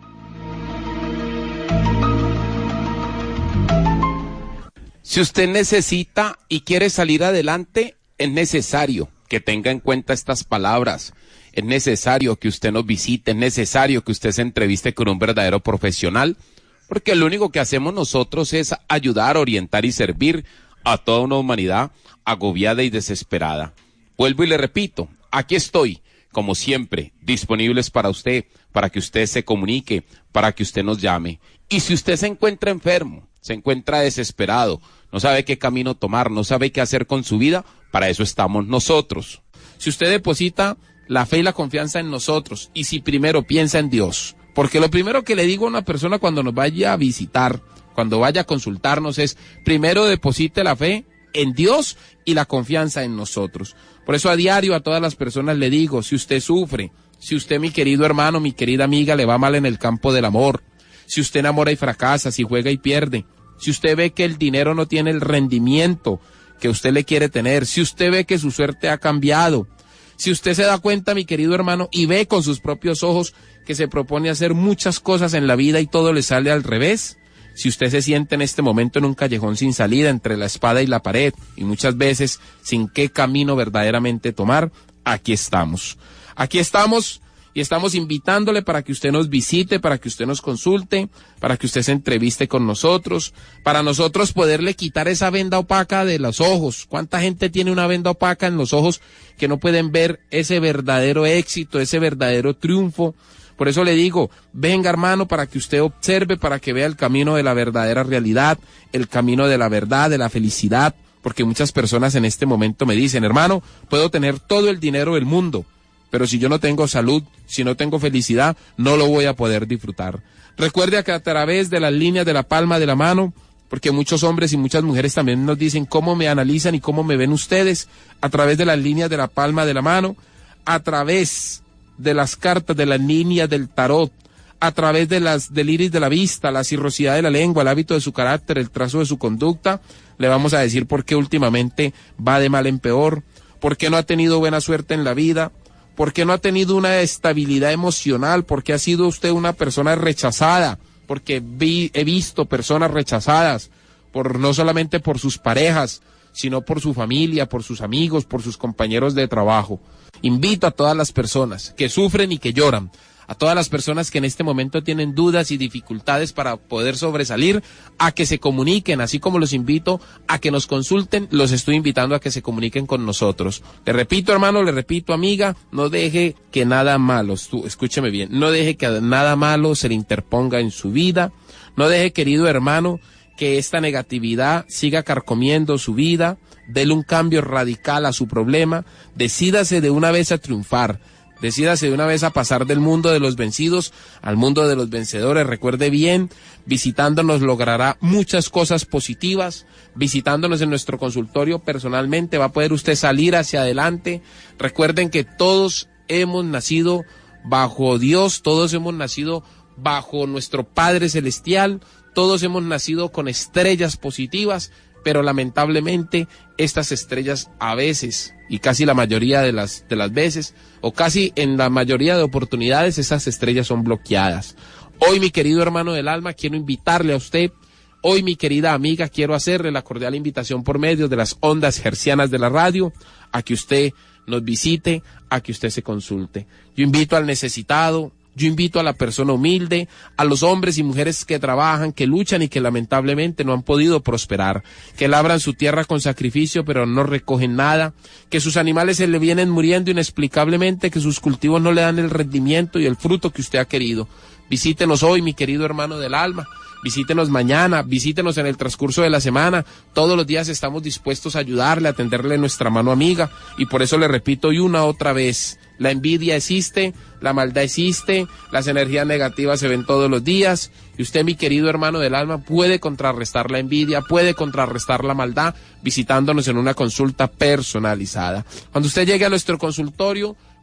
Si usted necesita y quiere salir adelante, es necesario que tenga en cuenta estas palabras. Es necesario que usted nos visite, es necesario que usted se entreviste con un verdadero profesional, porque lo único que hacemos nosotros es ayudar, orientar y servir a toda una humanidad agobiada y desesperada. Vuelvo y le repito, aquí estoy, como siempre, disponibles para usted, para que usted se comunique, para que usted nos llame. Y si usted se encuentra enfermo, se encuentra desesperado, no sabe qué camino tomar, no sabe qué hacer con su vida, para eso estamos nosotros. Si usted deposita la fe y la confianza en nosotros, y si primero piensa en Dios, porque lo primero que le digo a una persona cuando nos vaya a visitar, cuando vaya a consultarnos es, primero deposite la fe en Dios y la confianza en nosotros. Por eso a diario a todas las personas le digo, si usted sufre, si usted, mi querido hermano, mi querida amiga, le va mal en el campo del amor, si usted enamora y fracasa, si juega y pierde, si usted ve que el dinero no tiene el rendimiento que usted le quiere tener, si usted ve que su suerte ha cambiado, si usted se da cuenta, mi querido hermano, y ve con sus propios ojos que se propone hacer muchas cosas en la vida y todo le sale al revés, si usted se siente en este momento en un callejón sin salida entre la espada y la pared y muchas veces sin qué camino verdaderamente tomar, aquí estamos. Aquí estamos y estamos invitándole para que usted nos visite, para que usted nos consulte, para que usted se entreviste con nosotros, para nosotros poderle quitar esa venda opaca de los ojos. ¿Cuánta gente tiene una venda opaca en los ojos que no pueden ver ese verdadero éxito, ese verdadero triunfo? Por eso le digo, venga hermano, para que usted observe, para que vea el camino de la verdadera realidad, el camino de la verdad, de la felicidad, porque muchas personas en este momento me dicen, hermano, puedo tener todo el dinero del mundo, pero si yo no tengo salud, si no tengo felicidad, no lo voy a poder disfrutar. Recuerde que a través de las líneas de la palma de la mano, porque muchos hombres y muchas mujeres también nos dicen cómo me analizan y cómo me ven ustedes, a través de las líneas de la palma de la mano, a través de las cartas, de las líneas del tarot, a través de las del iris de la vista, la cirrosidad de la lengua, el hábito de su carácter, el trazo de su conducta, le vamos a decir por qué últimamente va de mal en peor, por qué no ha tenido buena suerte en la vida, por qué no ha tenido una estabilidad emocional, por qué ha sido usted una persona rechazada, porque vi, he visto personas rechazadas, por no solamente por sus parejas, sino por su familia, por sus amigos, por sus compañeros de trabajo. Invito a todas las personas que sufren y que lloran, a todas las personas que en este momento tienen dudas y dificultades para poder sobresalir, a que se comuniquen, así como los invito a que nos consulten, los estoy invitando a que se comuniquen con nosotros. Le repito, hermano, le repito, amiga, no deje que nada malo, tú, escúcheme bien, no deje que nada malo se le interponga en su vida, no deje, querido hermano, que esta negatividad siga carcomiendo su vida, dele un cambio radical a su problema, decídase de una vez a triunfar, decídase de una vez a pasar del mundo de los vencidos al mundo de los vencedores. Recuerde bien, visitándonos logrará muchas cosas positivas, visitándonos en nuestro consultorio personalmente va a poder usted salir hacia adelante. Recuerden que todos hemos nacido bajo Dios, todos hemos nacido bajo nuestro Padre Celestial, todos hemos nacido con estrellas positivas, pero lamentablemente estas estrellas a veces, y casi la mayoría de las, de las veces, o casi en la mayoría de oportunidades, esas estrellas son bloqueadas. Hoy, mi querido hermano del alma, quiero invitarle a usted, hoy, mi querida amiga, quiero hacerle la cordial invitación por medio de las ondas hercianas de la radio, a que usted nos visite, a que usted se consulte. Yo invito al necesitado, yo invito a la persona humilde, a los hombres y mujeres que trabajan, que luchan y que lamentablemente no han podido prosperar, que labran su tierra con sacrificio pero no recogen nada, que sus animales se le vienen muriendo inexplicablemente, que sus cultivos no le dan el rendimiento y el fruto que usted ha querido. Visítenos hoy, mi querido hermano del alma. Visítenos mañana, visítenos en el transcurso de la semana. Todos los días estamos dispuestos a ayudarle, a tenderle nuestra mano amiga. Y por eso le repito y una otra vez, la envidia existe, la maldad existe, las energías negativas se ven todos los días. Y usted, mi querido hermano del alma, puede contrarrestar la envidia, puede contrarrestar la maldad visitándonos en una consulta personalizada. Cuando usted llegue a nuestro consultorio,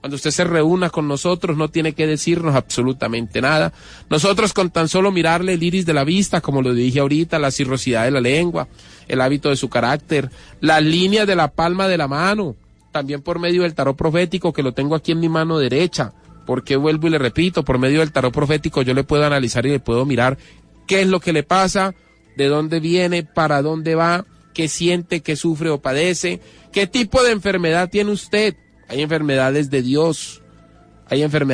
Cuando usted se reúna con nosotros, no tiene que decirnos absolutamente nada. Nosotros con tan solo mirarle el iris de la vista, como lo dije ahorita, la cirrosidad de la lengua, el hábito de su carácter, las líneas de la palma de la mano, también por medio del tarot profético que lo tengo aquí en mi mano derecha, porque vuelvo y le repito, por medio del tarot profético yo le puedo analizar y le puedo mirar qué es lo que le pasa, de dónde viene, para dónde va, qué siente, qué sufre o padece, qué tipo de enfermedad tiene usted. Hay enfermedades de Dios, hay enfermedades